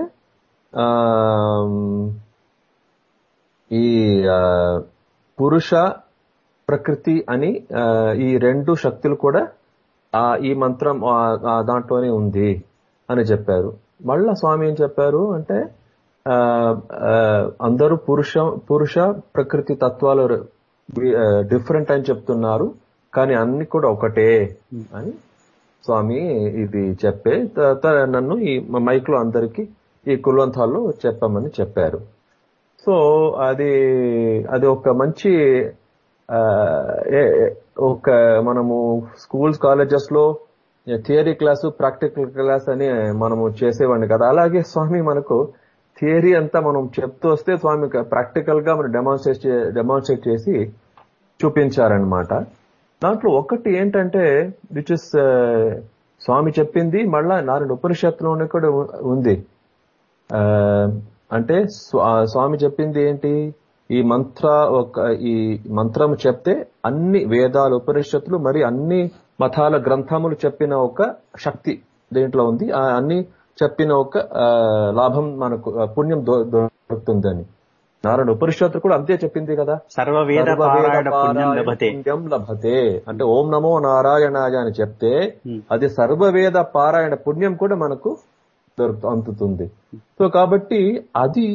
ఈ పురుష ప్రకృతి అని ఈ రెండు శక్తులు కూడా ఈ మంత్రం దాంట్లోనే ఉంది అని చెప్పారు. మళ్ళా స్వామి ఏం చెప్పారు అంటే, అందరూ పురుష ప్రకృతి తత్వాలు డిఫరెంట్ అని చెప్తున్నారు, కానీ అన్ని కూడా ఒకటే అని స్వామి ఇది చెప్పే నన్ను ఈ మైక్ లో అందరికి ఈ కుల్వంతాల్లో చెప్పమని చెప్పారు. సో అది ఒక మంచి ఒక మనము స్కూల్స్ కాలేజెస్ లో థియరీ క్లాసు, ప్రాక్టికల్ క్లాస్ అని మనము చేసేవాడిని కదా, అలాగే స్వామి మనకు థియరీ అంతా మనం చెప్తూ వస్తే స్వామి ప్రాక్టికల్ గా మనం డెమాన్స్ట్రేట్ చేసి చూపించారనమాట. దాంట్లో ఒకటి ఏంటంటే విచ్ ఇస్ స్వామి చెప్పింది మళ్ళా నారాయణ ఉపనిషత్తులోనే కూడా ఉంది. అంటే స్వామి చెప్పింది ఏంటి, ఈ మంత్రం చెప్తే అన్ని వేదాలు ఉపనిషత్తులు మరి అన్ని మతాల గ్రంథములు చెప్పిన ఒక శక్తి దేంట్లో ఉంది, అన్ని చెప్పిన ఒక లాభం మనకు పుణ్యం దొరుకుతుందని. నారాయణ ఉపనిషత్తు కూడా అంతే చెప్పింది కదా, సర్వవేద పారాయణ పుణ్యం లభతే. అంటే ఓం నమో నారాయణాయ అని చెప్తే అది సర్వవేద పారాయణ పుణ్యం కూడా మనకు అందుతుంది. సో కాబట్టి అది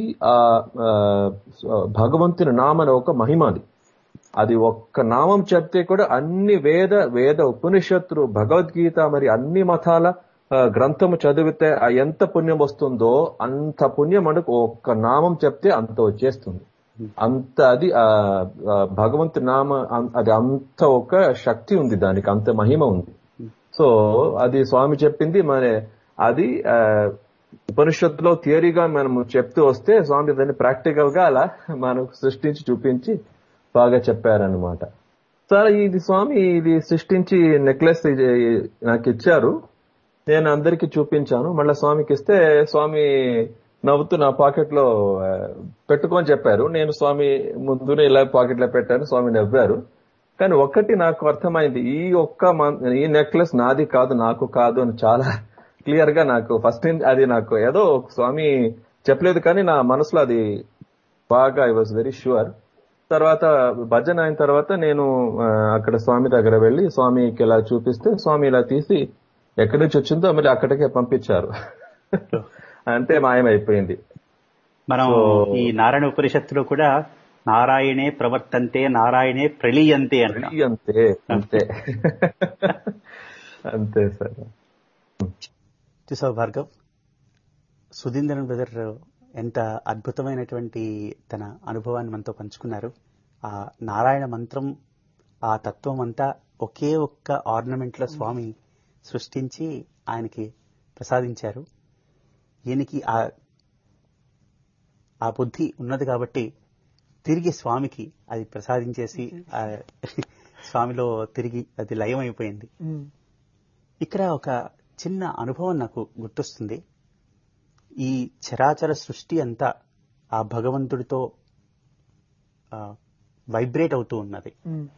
భగవంతుని నామన ఒక మహిమ. అది ఒక్క నామం చెప్తే కూడా అన్ని వేద ఉపనిషత్తులు భగవద్గీత మరి అన్ని మతాల గ్రంథము చదివితే ఎంత పుణ్యం వస్తుందో అంత పుణ్యం మనకు ఒక్క నామం చెప్తే అంత వచ్చేస్తుంది. అంత అది భగవంతు నామ, అది అంత ఒక శక్తి ఉంది, దానికి అంత మహిమ ఉంది. సో అది స్వామి చెప్పింది. మరి అది ఉపనిషత్తులో థియరీగా మనం చెప్తూ వస్తే స్వామి దాన్ని ప్రాక్టికల్ గా అలా మనకు సృష్టించి చూపించి బాగా చెప్పారనమాట. సరే, ఇది స్వామి ఇది సృష్టించి నెక్లెస్ నాకు ఇచ్చారు, నేను అందరికి చూపించాను. మళ్ళీ స్వామికి ఇస్తే స్వామి నవ్వుతూ నా పాకెట్ లో పెట్టుకొని చెప్పారు. నేను స్వామి ముందునే ఇలా పాకెట్ లో పెట్టాను, స్వామి నవ్వారు. కానీ ఒక్కటి నాకు అర్థమైంది, ఈ నెక్లెస్ నాది కాదు, నాకు కాదు అని చాలా క్లియర్ గా నాకు ఫస్ట్ అది నాకు ఏదో స్వామి చెప్పలేదు, కానీ నా మనసులో అది బాగా ఐ వాజ్ వెరీ ష్యూర్. తర్వాత భజన అయిన తర్వాత నేను అక్కడ స్వామి దగ్గర వెళ్లి స్వామికి ఇలా చూపిస్తే స్వామి ఇలా తీసి ఎక్కడి నుంచి వచ్చిందో మళ్ళీ అక్కడికే పంపించారు. అంటే మాయమైపోయింది. మనం ఈ నారాయణ ఉపనిషత్తులో కూడా నారాయణే ప్రవర్తంతే నారాయణే ప్రళీయంతే అంతే అంతే అంతే సార్. చూసావు భార్గవ్, సుధీంద్రన్ బ్రదర్ ఎంత అద్భుతమైనటువంటి తన అనుభవాన్ని మనతో పంచుకున్నారు. ఆ నారాయణ మంత్రం, ఆ తత్వం అంతా ఒకే ఒక్క ఆర్నమెంట్ లో స్వామి సృష్టించి ఆయనకి ప్రసాదించారు. ఈయనకి ఆ బుద్ధి ఉన్నది కాబట్టి తిరిగి స్వామికి అది ప్రసాదించేసి స్వామిలో తిరిగి అది లయం అయిపోయింది. ఇక్కడ ఒక చిన్న అనుభవం నాకు గుర్తొస్తుంది. ఈ చరాచర సృష్టి అంతా ఆ భగవంతుడితో వైబ్రేట్ అవుతూ ఉన్నది,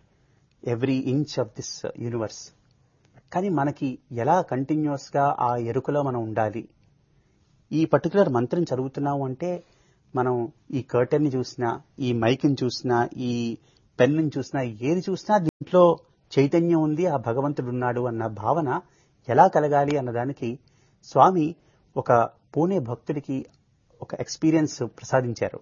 every inch of this universe. కానీ మనకి ఎలా కంటిన్యూస్ గా ఆ ఎరుకలో మనం ఉండాలి? ఈ పర్టికులర్ మంత్రం చదువుతున్నాము అంటే మనం ఈ కర్టెన్ ని చూసినా, ఈ మైక్ ని చూసినా, ఈ పెన్ ని చూసినా, ఏది చూసినా దీంట్లో చైతన్యం ఉంది, ఆ భగవంతుడు ఉన్నాడు అన్న భావన ఎలా కలగాలి అన్నదానికి స్వామి ఒక పూణే భక్తుడికి ఒక ఎక్స్పీరియన్స్ ప్రసాదించారు.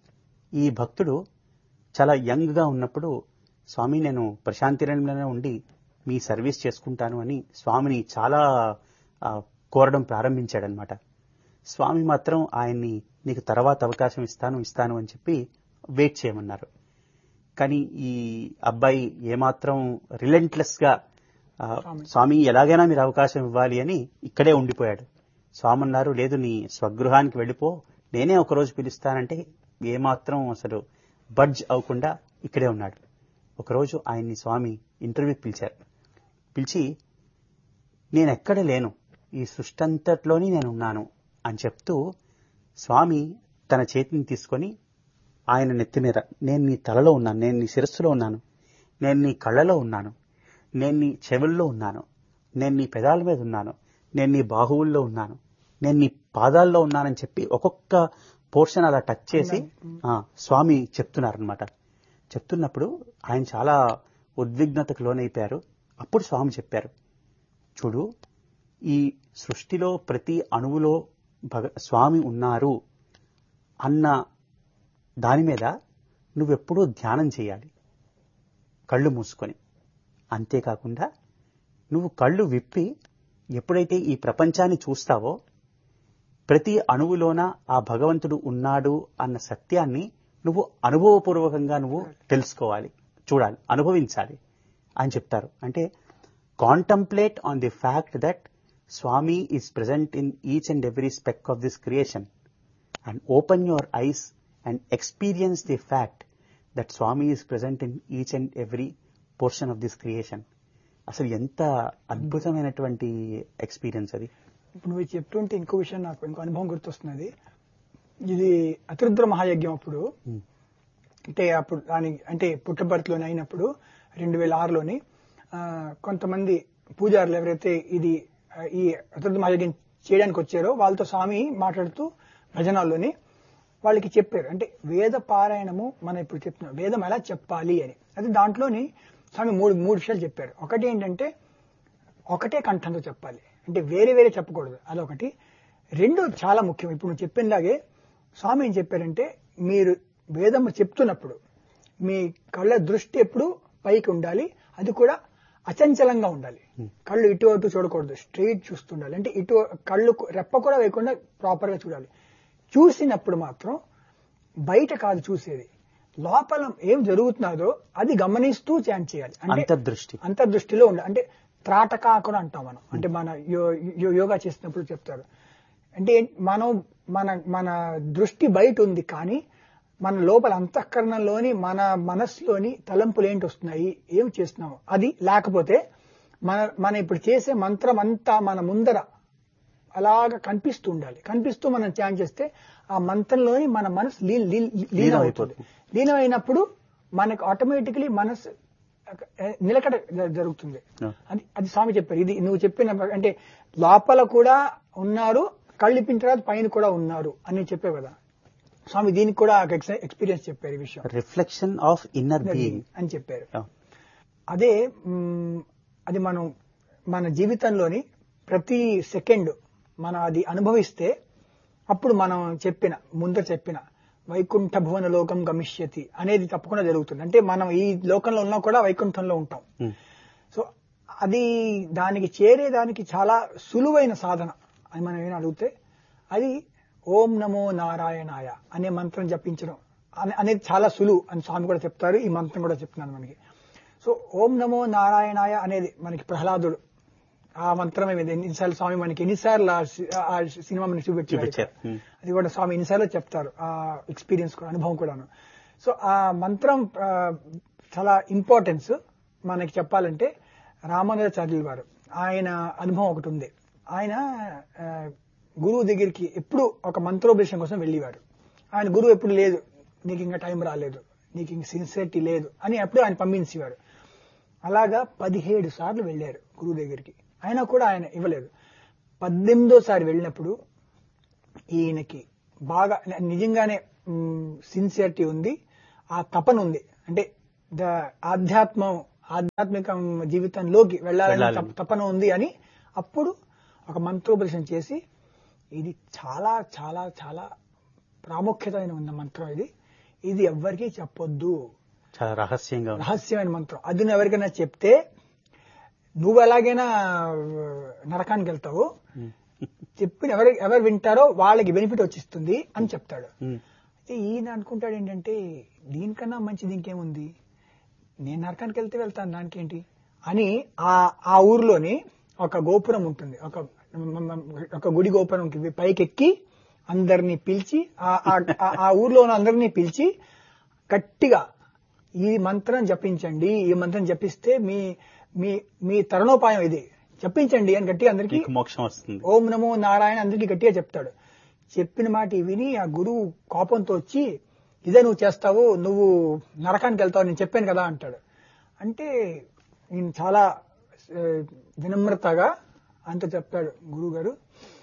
ఈ భక్తుడు చాలా యంగ్ గా ఉన్నప్పుడు, స్వామి నేను ప్రశాంతిరణ్యంలోనే ఉండి మీ సర్వీస్ చేసుకుంటాను అని స్వామిని చాలా కోరడం ప్రారంభించాడనమాట. స్వామి మాత్రం ఆయన్ని నీకు తర్వాత అవకాశం ఇస్తాను అని చెప్పి వెయిట్ చేయమన్నారు. కానీ ఈ అబ్బాయి ఏమాత్రం రిలెంట్లెస్ గా స్వామి ఎలాగైనా మీరు అవకాశం ఇవ్వాలి అని ఇక్కడే ఉండిపోయాడు. స్వామి అన్నారు, లేదు నీ స్వగృహానికి వెళ్ళిపో, నేనే ఒకరోజు పిలుస్తానంటే ఏమాత్రం అసలు బడ్జ్ అవ్వకుండా ఇక్కడే ఉన్నాడు. ఒకరోజు ఆయన్ని స్వామి ఇంటర్వ్యూకి పిలిచారు. పిలిచి నేనెక్కడ లేను, ఈ సృష్టి అంతట్లోని నేనున్నాను అని చెప్తూ స్వామి తన చేతిని తీసుకొని ఆయన నెత్తి మీద, నేను నీ తలలో ఉన్నాను, నేను నీ శిరస్సులో ఉన్నాను, నేను నీ కళ్ళలో ఉన్నాను, నేను నీ చెవుల్లో ఉన్నాను, నేను నీ పెదాల మీద ఉన్నాను, నేను నీ బాహువుల్లో ఉన్నాను, నేను నీ పాదాల్లో ఉన్నానని చెప్పి ఒక్కొక్క పోర్షన్ అలా టచ్ చేసి స్వామి చెప్తున్నారనమాట. చెప్తున్నప్పుడు ఆయన చాలా ఉద్విగ్నతకు లోనైపోయారు. అప్పుడు స్వామి చెప్పారు, చూడు ఈ సృష్టిలో ప్రతి అణువులో స్వామి ఉన్నారు అన్న దాని మీద నువ్వెప్పుడూ ధ్యానం చేయాలి కళ్ళు మూసుకొని. అంతేకాకుండా నువ్వు కళ్ళు విప్పి ఎప్పుడైతే ఈ ప్రపంచాన్ని చూస్తావో ప్రతి అణువులోన ఆ భగవంతుడు ఉన్నాడు అన్న సత్యాన్ని నువ్వు అనుభవపూర్వకంగా నువ్వు తెలుసుకోవాలి, చూడాలి, అనుభవించాలి అని చెప్తారు. అంటే contemplate on the fact that Swamy is present in each and every spec of this creation and open your eyes and experience the fact that Swami is present in each and every portion of this creation. అసలు ఎంత అద్భుతమైనటువంటి experience అది. ఇప్పుడు నువ్వు చెప్తుంటే ఇంకో విషయం నాకు ఇంకో అనుభవం గుర్తొస్తున్నది. ఇది అతిరుద్ర మహాయజ్ఞం అప్పుడు, అంటే అప్పుడు దాని అంటే పుట్టపర్తిలోని అయినప్పుడు 2006లోని కొంతమంది పూజారులు ఎవరైతే ఈ అతిరుద్ర మహాయజ్ఞం చేయడానికి వచ్చారో వాళ్ళతో స్వామి మాట్లాడుతూ భజనాల్లోని వాళ్ళకి చెప్పారు, అంటే వేద పారాయణము మనం ఇప్పుడు చెప్తున్నాం వేదం ఎలా చెప్పాలి అని. అది దాంట్లోని స్వామి మూడు విషయాలు చెప్పారు. ఒకటి ఏంటంటే ఒకటే కంఠంతో చెప్పాలి, అంటే వేరే వేరే చెప్పకూడదు, అదొకటి. రెండు చాలా ముఖ్యం, ఇప్పుడు నువ్వు చెప్పినలాగే స్వామి ఏం చెప్పారంటే మీరు వేదం చెప్తున్నప్పుడు మీ కళ్ళ దృష్టి ఎప్పుడు పైకి ఉండాలి, అది కూడా అచంచలంగా ఉండాలి. కళ్ళు ఇటు అటు చూడకూడదు, స్ట్రైట్ చూస్తుండాలి. అంటే ఇటు కళ్ళు రెప్ప కూడా వేయకుండా ప్రాపర్ గా చూడాలి. చూసినప్పుడు మాత్రం బయట కాదు చూసేది, లోపల ఏం జరుగుతున్నదో అది గమనిస్తూ ఛాన్ చేయాలి. అంటే అంతర్దృష్టిలో ఉండాలి. అంటే త్రాటకాకులు అంటాం మనం, అంటే మన యోగా చేసినప్పుడు చెప్తారు. అంటే మనం మన దృష్టి బయట ఉంది, కానీ మన లోపల అంతఃకరణలోని మన మనస్సులోని తలంపులు ఏంటి వస్తున్నాయి, ఏం చేస్తున్నాము అది లేకపోతే మన ఇప్పుడు చేసే మంత్రం అంతా మన ముందర అలాగా కనిపిస్తూ ఉండాలి. కనిపిస్తూ మనం ఛాన్ చేస్తే ఆ మంత్రంలోని మన మనసు లీనమవుతుంది. లీనమైనప్పుడు మనకు ఆటోమేటికలీ మనసు నిలకడ జరుగుతుంది. అది స్వామి చెప్పారు. ఇది నువ్వు చెప్పిన అంటే లోపల కూడా ఉన్నారు, కళ్ళిపిన తర్వాత పైన కూడా ఉన్నారు అని చెప్పావు కదా స్వామి. దీనికి కూడా ఎక్స్పీరియన్స్ చెప్పారు ఈ విషయం, రిఫ్లెక్షన్ ఆఫ్ ఇన్నర్ బీయింగ్ అని చెప్పారు. అది మనం మన జీవితంలోని ప్రతి సెకండ్ మనం అది అనుభవిస్తే అప్పుడు మనం ముందర చెప్పిన వైకుంఠ భువన లోకం గమిష్యతి అనేది తప్పకుండా జరుగుతుంది. అంటే మనం ఈ లోకంలో ఉన్నా కూడా వైకుంఠంలో ఉంటాం. సో అది దానికి చేరేదానికి చాలా సులువైన సాధన అని మనం ఏమైనా అడిగితే అది ఓం నమో నారాయణాయ అనే మంత్రం జపించడం అనేది చాలా సులువు అని స్వామి కూడా చెప్తారు. ఈ మంత్రం కూడా చెప్తున్నాను మనకి. సో ఓం నమో నారాయణాయ అనేది మనకి ప్రహ్లాదుడు ఆ మంత్రమే ఎన్నిసార్లు స్వామి మనకి ఎన్నిసార్లు ఆ సినిమా మనకి చూపించారు. అది కూడా స్వామి ఎన్నిసార్లు చెప్తారు, ఆ ఎక్స్పీరియన్స్ కూడా అనుభవం కూడాను. సో ఆ మంత్రం చాలా ఇంపార్టెన్స్ మనకి చెప్పాలంటే రామానుజాచార్యులు వారు ఆయన అనుభవం ఒకటి ఉంది. ఆయన గురువు దగ్గరికి ఎప్పుడు ఒక మంత్రోపదేశం కోసం వెళ్ళేవారు. ఆయన గురువు ఎప్పుడు లేదు, నీకు ఇంకా టైం రాలేదు, నీకు ఇంక సిన్సియరిటీ లేదు అని ఎప్పుడు ఆయన పంపించేవారు. అలాగా 17 సార్లు వెళ్ళారు గురువు దగ్గరికి, అయినా కూడా ఆయన ఇవ్వలేదు. 18వ వెళ్ళినప్పుడు ఈయనకి బాగా నిజంగానే సిన్సియరిటీ ఉంది, ఆ తపన ఉంది, అంటే ఆధ్యాత్మిక జీవితంలోకి వెళ్ళాలని తపన ఉంది అని అప్పుడు ఒక మంత్రోపదేశం చేసి, ఇది చాలా చాలా చాలా ప్రాముఖ్యతమైన ఉన్న మంత్రం, ఇది ఎవ్వరికీ చెప్పొద్దు, చాలా రహస్యమైన మంత్రం. అది నువ్వు ఎవరికైనా చెప్తే నువ్వు ఎలాగైనా నరకానికి వెళ్తావు, చెప్పిన ఎవరు వింటారో వాళ్ళకి బెనిఫిట్ వచ్చిస్తుంది అని చెప్తాడు. అయితే ఈయన అనుకుంటాడు ఏంటంటే దీనికన్నా మంచిది ఇంకేముంది, నేను నరకానికి వెళ్తాను దానికేంటి అని ఆ ఊర్లోని ఒక గోపురం ఉంటుంది, ఒక గుడి గోపురం పైకెక్కి అందరినీ పిలిచి ఆ ఊర్లో ఉన్న అందరినీ పిలిచి గట్టిగా ఈ మంత్రం జపించండి, ఈ మంత్రం జపిస్తే మీ తరుణోపాయం ఇది జపించండి అని గట్టిగా అందరికీ మోక్షం వస్తుంది, ఓం నమో నారాయణ అందరికీ గట్టిగా చెప్తాడు. చెప్పిన మాట విని ఆ గురువు కోపంతో వచ్చి, ఇదే నువ్వు చేస్తావు, నువ్వు నరకానికి వెళ్తావు, నేను చెప్పాను కదా అంటాడు. అంటే నేను చాలా వినమ్రతగా అంత చెప్తాడు గురువు గారు,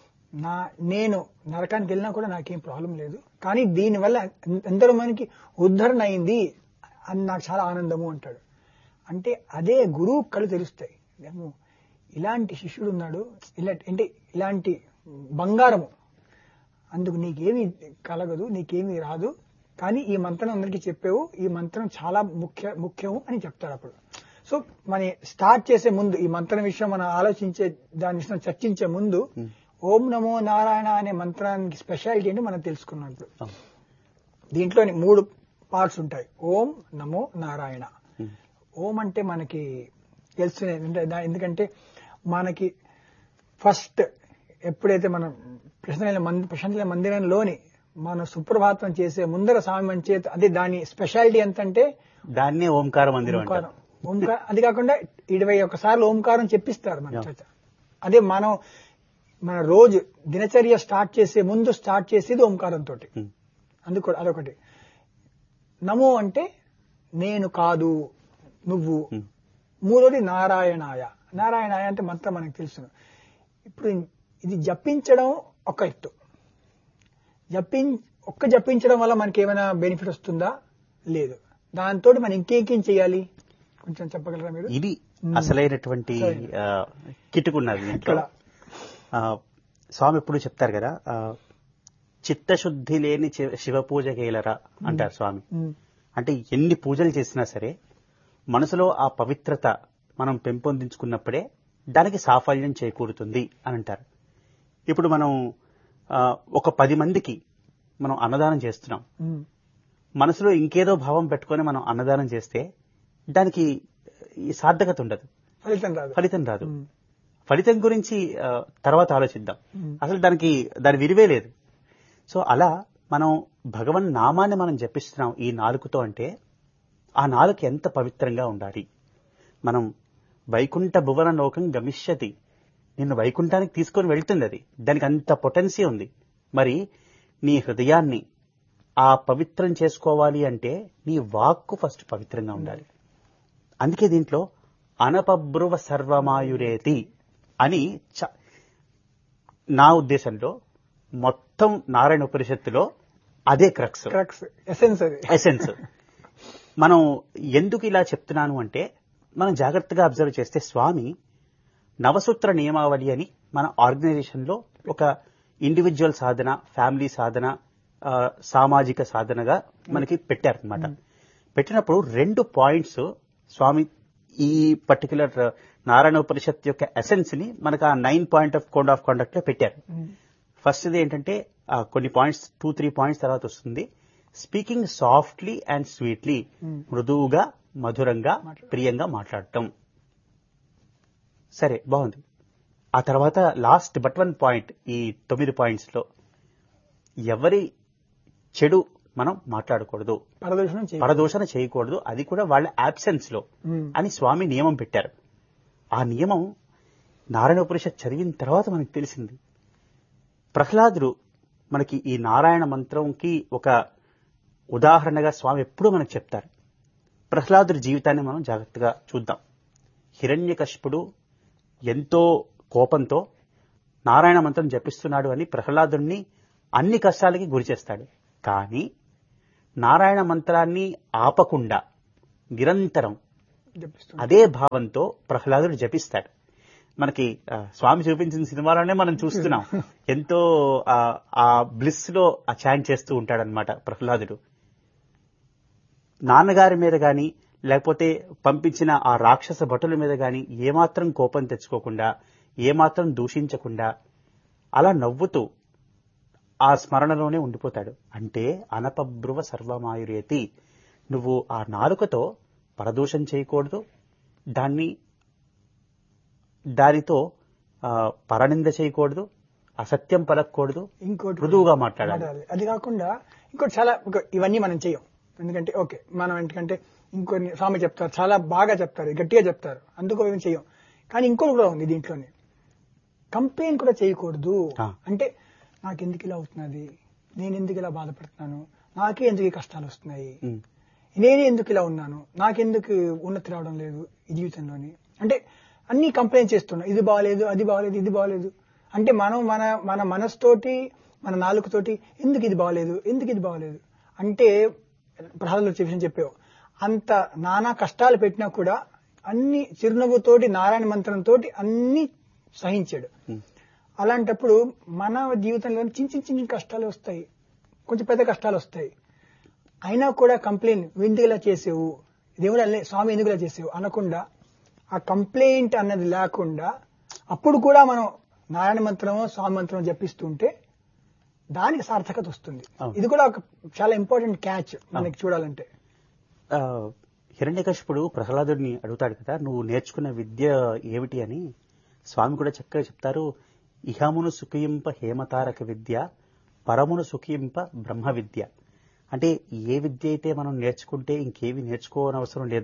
నేను నరకానికి వెళ్ళినా కూడా నాకేం ప్రాబ్లం లేదు, కానీ దీనివల్ల ఎందరో మనకి ఉద్ధరణ అయింది అని నాకు చాలా ఆనందము అంటాడు. అంటే అదే గురువు కళ్ళు తెలుస్తాయి, ఇలాంటి శిష్యుడు ఉన్నాడు, ఇలాంటి బంగారము, అందుకు నీకేమీ కలగదు, నీకేమీ రాదు, కానీ ఈ మంత్రం అందరికీ చెప్పావు, ఈ మంత్రం చాలా ముఖ్యము అని చెప్తాడు అప్పుడు. సో మన స్టార్ట్ చేసే ముందు ఈ మంత్రం విషయం మనం ఆలోచించే దాని విషయం చర్చించే ముందు ఓం నమో నారాయణ అనే మంత్రానికి స్పెషాలిటీ ఏంటి మనం తెలుసుకున్నాం. ఇప్పుడు దీంట్లోని 3 పార్ట్స్ ఉంటాయి. ఓం నమో నారాయణ. ఓం అంటే మనకి తెలుసునే, ఎందుకంటే మనకి ఫస్ట్ ఎప్పుడైతే మనం ప్రశాంత మందిరంలోని మన సుప్రభాతం చేసే ముందర స్వామి చేత, అదే దాని స్పెషాలిటీ ఎంతంటే దాన్నే ఓంకార మందిరం. ఓంకారం అది కాకుండా 21 సార్లు ఓంకారం చెప్పిస్తారు మన చర్చ. అదే మన రోజు దినచర్య స్టార్ట్ చేసే ముందు స్టార్ట్ చేసేది ఓంకారంతో. అందుకు అదొకటి. నమో అంటే నేను కాదు, నువ్వు. మూడోది నారాయణాయ. నారాయణాయ అంటే మంత్రం మనకు తెలుసు. ఇప్పుడు ఇది జపించడం ఒక ఎత్తు. జపించడం వల్ల మనకి ఏమైనా బెనిఫిట్ వస్తుందా? లేదు. దాంతో మనం ఇంకేం చేయాలి కొంచెం చెప్పగలరా మీరు? ఇది అసలైనటువంటి కిటుకున్నది ఇంట్లో. స్వామి ఎప్పుడు చెప్తారు కదా, చిత్తశుద్ధి లేని శివ పూజ కేలరా అంటారు స్వామి. అంటే ఎన్ని పూజలు చేసినా సరే మనసులో ఆ పవిత్రత మనం పెంపొందించుకున్నప్పుడే దానికి సాఫల్యం చేకూరుతుంది అని అంటారు. ఇప్పుడు మనం ఒక 10 మందికి మనం అన్నదానం చేస్తున్నాం, మనసులో ఇంకేదో భావం పెట్టుకొని మనం అన్నదానం చేస్తే దానికి సార్థకత ఉండదు, ఫలితం రాదు. ఫలితం గురించి తర్వాత ఆలోచిద్దాం. అసలు దాని విలువే లేదు. సో అలా మనం భగవన్ నామాన్ని మనం జపిస్తున్నాం ఈ నాలుకతో అంటే ఆ నాలుక ఎంత పవిత్రంగా ఉండాలి. మనం వైకుంఠ భువన లోకం గమిష్యతి, నిన్ను వైకుంఠానికి తీసుకొని వెళ్తుంది అది. దానికి అంత పొటెన్సీ ఉంది. మరి నీ హృదయాన్ని ఆ పవిత్రం చేసుకోవాలి అంటే నీ వాక్కు ఫస్ట్ పవిత్రంగా ఉండాలి. అందుకే దీంట్లో అనపబ్రువ సర్వమాయురేతి అని నా ఉద్దేశంలో మొత్తం నారాయణ ఉపనిషత్తులో అదే క్రక్స్ ఎసెన్స్. మనం ఎందుకు ఇలా చెప్తున్నాను అంటే మనం జాగ్రత్తగా అబ్జర్వ్ చేస్తే స్వామి నవసూత్ర నియమావళి అని మన ఆర్గనైజేషన్ లో ఒక ఇండివిజువల్ సాధన, ఫ్యామిలీ సాధన, సామాజిక సాధనగా మనకి పెట్టారనమాట. పెట్టినప్పుడు 2 పాయింట్స్ స్వామి ఈ పర్టికులర్ నారాయణ ఉపనిషత్ యొక్క ఎసెన్స్ ని మనకు ఆ 9 point of code of conduct లో పెట్టారు. ఫస్ట్ ఏంటంటే కొన్ని పాయింట్స్ 2-3 పాయింట్స్ తర్వాత వస్తుంది. స్పీకింగ్ సాఫ్ట్లీ అండ్ స్వీట్లీ, మృదువుగా మధురంగా ప్రియంగా మాట్లాడటం. సరే, బాగుంది. ఆ తర్వాత లాస్ట్ బట్ 1 పాయింట్, ఈ 9 పాయింట్స్ లో ఎవరి చెడు మనం మాట్లాడకూడదు, పరదూషణ చేయకూడదు, అది కూడా వాళ్ళ అబ్సెన్స్ లో అని స్వామి నియమం పెట్టారు. ఆ నియమం నారాయణ ఉపనిషత్ చదివిన తర్వాత మనకు తెలిసింది. ప్రహ్లాదుడు మనకి ఈ నారాయణ మంత్రంకి ఒక ఉదాహరణగా స్వామి ఎప్పుడూ మనకు చెప్తారు. ప్రహ్లాదుడి జీవితాన్ని మనం జాగ్రత్తగా చూద్దాం. హిరణ్యకశిపుడు ఎంతో కోపంతో నారాయణ మంత్రం జపిస్తున్నాడు అని ప్రహ్లాదుడిని అన్ని కష్టాలకి గురి చేస్తాడు. కానీ నారాయణ మంత్రాన్ని ఆపకుండా నిరంతరం అదే భావంతో ప్రహ్లాదుడు జపిస్తాడు. మనకి స్వామి చూపించిన సినిమాలోనే మనం చూస్తున్నాం. ఎంతో ఆ బ్లిస్ లో ఆ చాంట్ చేస్తూ ఉంటాడనమాట ప్రహ్లాదుడు. నాన్నగారి మీద గాని లేకపోతే పంపించిన ఆ రాక్షస భటుల మీద గాని ఏమాత్రం కోపం తెచ్చుకోకుండా, ఏమాత్రం దూషించకుండా అలా నవ్వుతూ ఆ స్మరణలోనే ఉండిపోతాడు. అంటే అనపబ్రువ సర్వమాయురేతి, నువ్వు ఆ నాలుకతో పరదూషం చేయకూడదు, దానితో పరనింద చేయకూడదు, అసత్యం పలకూడదు, ఇంకోటి మృదువుగా మాట్లాడాలి. అది కాకుండా ఇంకోటి చాలా ఇవన్నీ మనం చేయం. ఎందుకంటే మనం ఎందుకంటే ఇంకొన్ని స్వామి చెప్తారు, చాలా బాగా చెప్తారు, గట్టిగా చెప్తారు, అందుకు మేము చెయ్యం. కానీ ఇంకోటి కూడా ఉంది దీంట్లోనే, కంప్లైంట్ కూడా చేయకూడదు. అంటే నాకెందుకు ఇలా అవుతున్నది, నేను ఎందుకు ఇలా బాధపడుతున్నాను, నాకే ఎందుకు కష్టాలు వస్తున్నాయి, నేనే ఎందుకు ఇలా ఉన్నాను, నాకెందుకు ఉన్నతి రావడం లేదు ఈ జీవితంలోని, అంటే అన్ని కంప్లైంట్ చేస్తున్నా, ఇది బాగాలేదు, అది బాగాలేదు, ఇది బాగాలేదు. అంటే మనం మన మనసుతోటి, మన నాలుకతోటి ఎందుకు ఇది బాగాలేదు, ఎందుకు ఇది బాగాలేదు అంటే ప్రహ్లాదుడు విషయం చెప్పావు. అంత నానా కష్టాలు పెట్టినా కూడా అన్ని చిరునవ్వుతోటి నారాయణ మంత్రంతో అన్ని సహించాడు. అలాంటప్పుడు మన జీవితంలో చిన్న చిన్న కష్టాలు వస్తాయి, కొంచెం పెద్ద కష్టాలు వస్తాయి, అయినా కూడా కంప్లైంట్ ఎందుకు ఇలా చేసేవు, దేవుడు స్వామి ఎందుకు ఇలా చేసేవు అనకుండా, ఆ కంప్లైంట్ అన్నది లేకుండా అప్పుడు కూడా మనం నారాయణ మంత్రమో స్వామి మంత్రమో జపిస్తుంటే దానికి సార్థకత వస్తుంది. ఇది కూడా ఒక చాలా ఇంపార్టెంట్ క్యాచ్ మనకి చూడాలంటే. హిరణ్యకశిపుడు ప్రహ్లాదుడిని అడుగుతాడు కదా, నువ్వు నేర్చుకున్న విద్య ఏమిటి అని. స్వామి కూడా చక్కగా చెప్తారు, ఇహమును సుఖింప హేమతారక విద్య, పరమును సుఖింప బ్రహ్మ విద్య. అంటే ఏ విద్య అయితే మనం నేర్చుకుంటే ఇంకేవి నేర్చుకోనవసరం లేదో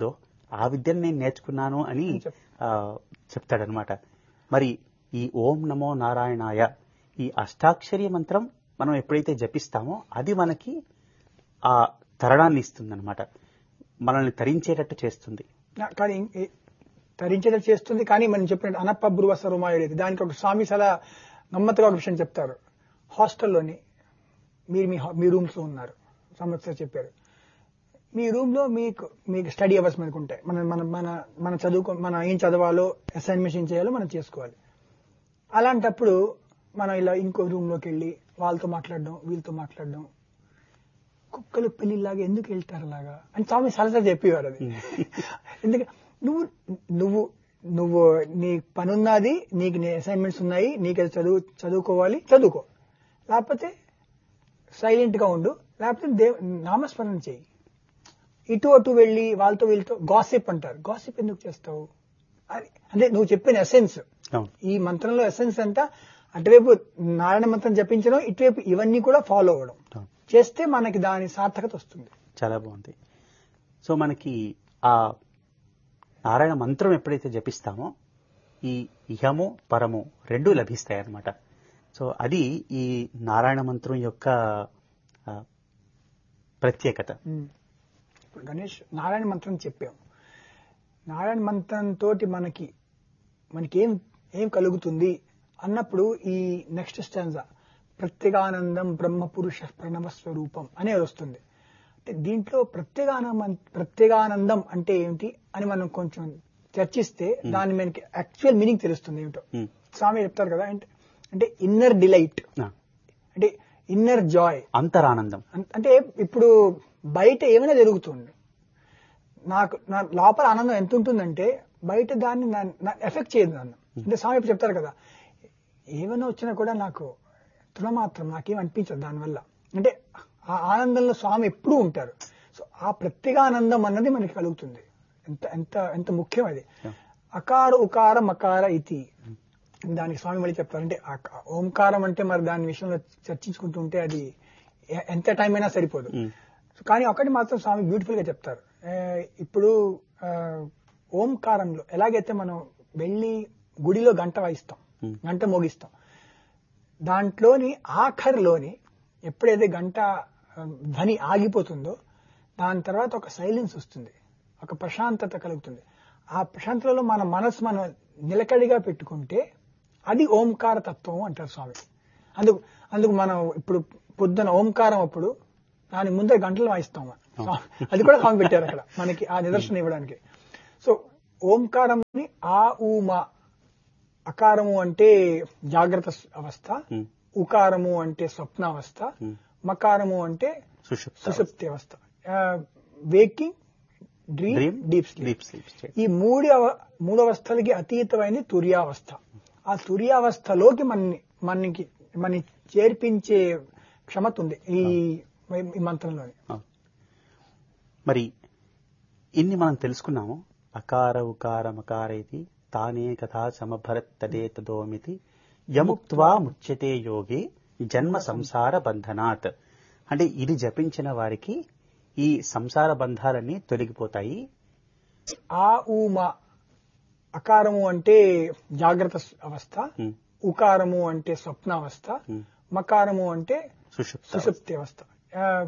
ఆ విద్యను నేను నేర్చుకున్నాను అని చెప్తాడనమాట. మరి ఈ ఓం నమో నారాయణాయ ఈ అష్టాక్షరి మంత్రం మనం ఎప్పుడైతే జపిస్తామో అది మనకి ఆ తరణాన్ని ఇస్తుందన్నమాట, మనల్ని తరించేటట్టు చేస్తుంది. కానీ తరించేటట్టు చేస్తుంది. కానీ మనం చెప్పినట్టు అనప్ప బ్రువ సరుమాయుడేది దానికి ఒక స్వామి చాలా గమ్మత్తుగా ఒక విషయం చెప్తారు. హాస్టల్లోని మీరు మీ రూమ్స్ లో ఉన్నారు, సంవత్సరం చెప్పారు, మీ రూమ్ లో మీకు స్టడీ అవర్స్ మనకు ఉంటాయి. మన మనం ఏం చదవాలో, అసైన్మెంట్స్ ఏం చేయాలో మనం చేసుకోవాలి. అలాంటప్పుడు మనం ఇలా ఇంకో రూమ్ లోకి వెళ్ళి వాళ్ళతో మాట్లాడడం, వీళ్ళతో మాట్లాడడం, కుక్కలు పిల్లిలాగా ఎందుకు వెళ్తారు అలాగా అని స్వామి సలసా చెప్పేవారు. అది ఎందుకంటే నువ్వు నీ పనున్నది, నీకు అసైన్మెంట్స్ ఉన్నాయి, నీకు అది చదువుకోవాలి, చదువుకో, లేకపోతే సైలెంట్ గా ఉండు, లేకపోతే నామస్మరణ చేయి. ఇటు అటు వెళ్ళి వాళ్ళతో వీళ్ళతో గాసిప్ అంటారు. గాసిప్ ఎందుకు చేస్తావు? అంటే నువ్వు చెప్పిన ఎసెన్స్, ఈ మంత్రంలో ఎసెన్స్ అంతా అటువైపు నారాయణ మంత్రం జపించడం, ఇటువైపు ఇవన్నీ కూడా ఫాలో అవ్వడం చేస్తే మనకి దాని సార్థకత వస్తుంది. చాలా బాగుంది. సో మనకి ఆ నారాయణ మంత్రం ఎప్పుడైతే జపిస్తామో ఈ ఇహము పరము రెండూ లభిస్తాయి అన్నమాట. సో అది ఈ నారాయణ మంత్రం యొక్క ప్రత్యేకత. ఇప్పుడు గణేష్ నారాయణ మంత్రం చెప్పాం. నారాయణ మంత్రంతో మనకి ఏం కలుగుతుంది అన్నప్పుడు ఈ నెక్స్ట్ స్టాంజా ప్రత్యేగానందం బ్రహ్మ పురుష ప్రణవ స్వరూపం అనేది వస్తుంది. అంటే దీంట్లో ప్రత్యేగానందం అంటే ఏమిటి అని మనం కొంచెం చర్చిస్తే దాని మనకి యాక్చువల్ మీనింగ్ తెలుస్తుంది ఏమిటో. స్వామి చెప్తారు కదా, అంటే ఇన్నర్ డిలైట్, అంటే ఇన్నర్ జాయ్, అంతరానందం. అంటే ఇప్పుడు బయట ఏమైనా జరుగుతుంది, నా లోపల ఆనందం ఎంత ఉంటుందంటే బయట దాన్ని ఎఫెక్ట్ చేయదు నన్ను. అంటే స్వామి చెప్తారు కదా, ఏమైనా వచ్చినా కూడా నాకు మాత్రం నాకేం అనిపించదు దానివల్ల. అంటే ఆ ఆనందంలో స్వామి ఎప్పుడూ ఉంటారు. సో ఆ ప్రత్యేగానందం అన్నది మనకి కలుగుతుంది. ఎంత ఎంత ఎంత ముఖ్యం అది. అకార ఉకార మకార ఇతి, దానికి స్వామి మళ్ళీ చెప్తారు. అంటే ఓంకారం అంటే మరి దాని విషయంలో చర్చించుకుంటూ ఉంటే అది ఎంత టైం అయినా సరిపోదు. కానీ ఒకటి మాత్రం స్వామి బ్యూటిఫుల్ గా చెప్తారు. ఇప్పుడు ఓంకారంలో ఎలాగైతే మనం వెళ్ళి గుడిలో గంట వాయిస్తాం, గంట మోగిస్తాం, దాంట్లోని ఆఖరిలోని ఎప్పుడైతే గంట ధ్వని ఆగిపోతుందో దాని తర్వాత ఒక సైలెన్స్ వస్తుంది, ఒక ప్రశాంతత కలుగుతుంది. ఆ ప్రశాంతతలో మన మనసు మనం నిలకడిగా పెట్టుకుంటే అది ఓంకార తత్వం అంటారు స్వామి. అందుకు మనం ఇప్పుడు పొద్దున ఓంకారం అప్పుడు దాని ముందర గంటలు వాయిస్తాం, అది కూడా స్వామి పెట్టారు అక్కడ మనకి ఆ నిదర్శనం ఇవ్వడానికి. సో ఓంకారంని ఆ ఊమా, అకారము అంటే జాగ్రత్త అవస్థ, ఉకారము అంటే స్వప్నావస్థ, మకారము అంటే సుషుప్తి అవస్థ, వేకింగ్, డ్రీమ్, డీప్ స్లీప్. ఈ మూడు అవస్థలకి అతీతమైన తుర్యావస్థ. ఆ తుర్యావస్థలోకి మనని చేర్పించే క్షమత ఉంది ఈ మంత్రంలోని. మరి ఇన్ని మనం తెలుసుకున్నాము. అకార ఉకార మకార ఇది తానే కథా సమభరత్ తదే తదోమితి యముక్త్వా ముచ్యతే యోగి జన్మ సంసార బంధనాత్. అంటే ఇది జపించిన వారికి ఈ సంసార బంధాలన్నీ తొలగిపోతాయి. ఆ ఊమా, అకారము అంటే జాగ్రత్త అవస్థ, ఉకారము అంటే స్వప్నావస్థ, మకారము అంటే సుషుప్తి అవస్థ.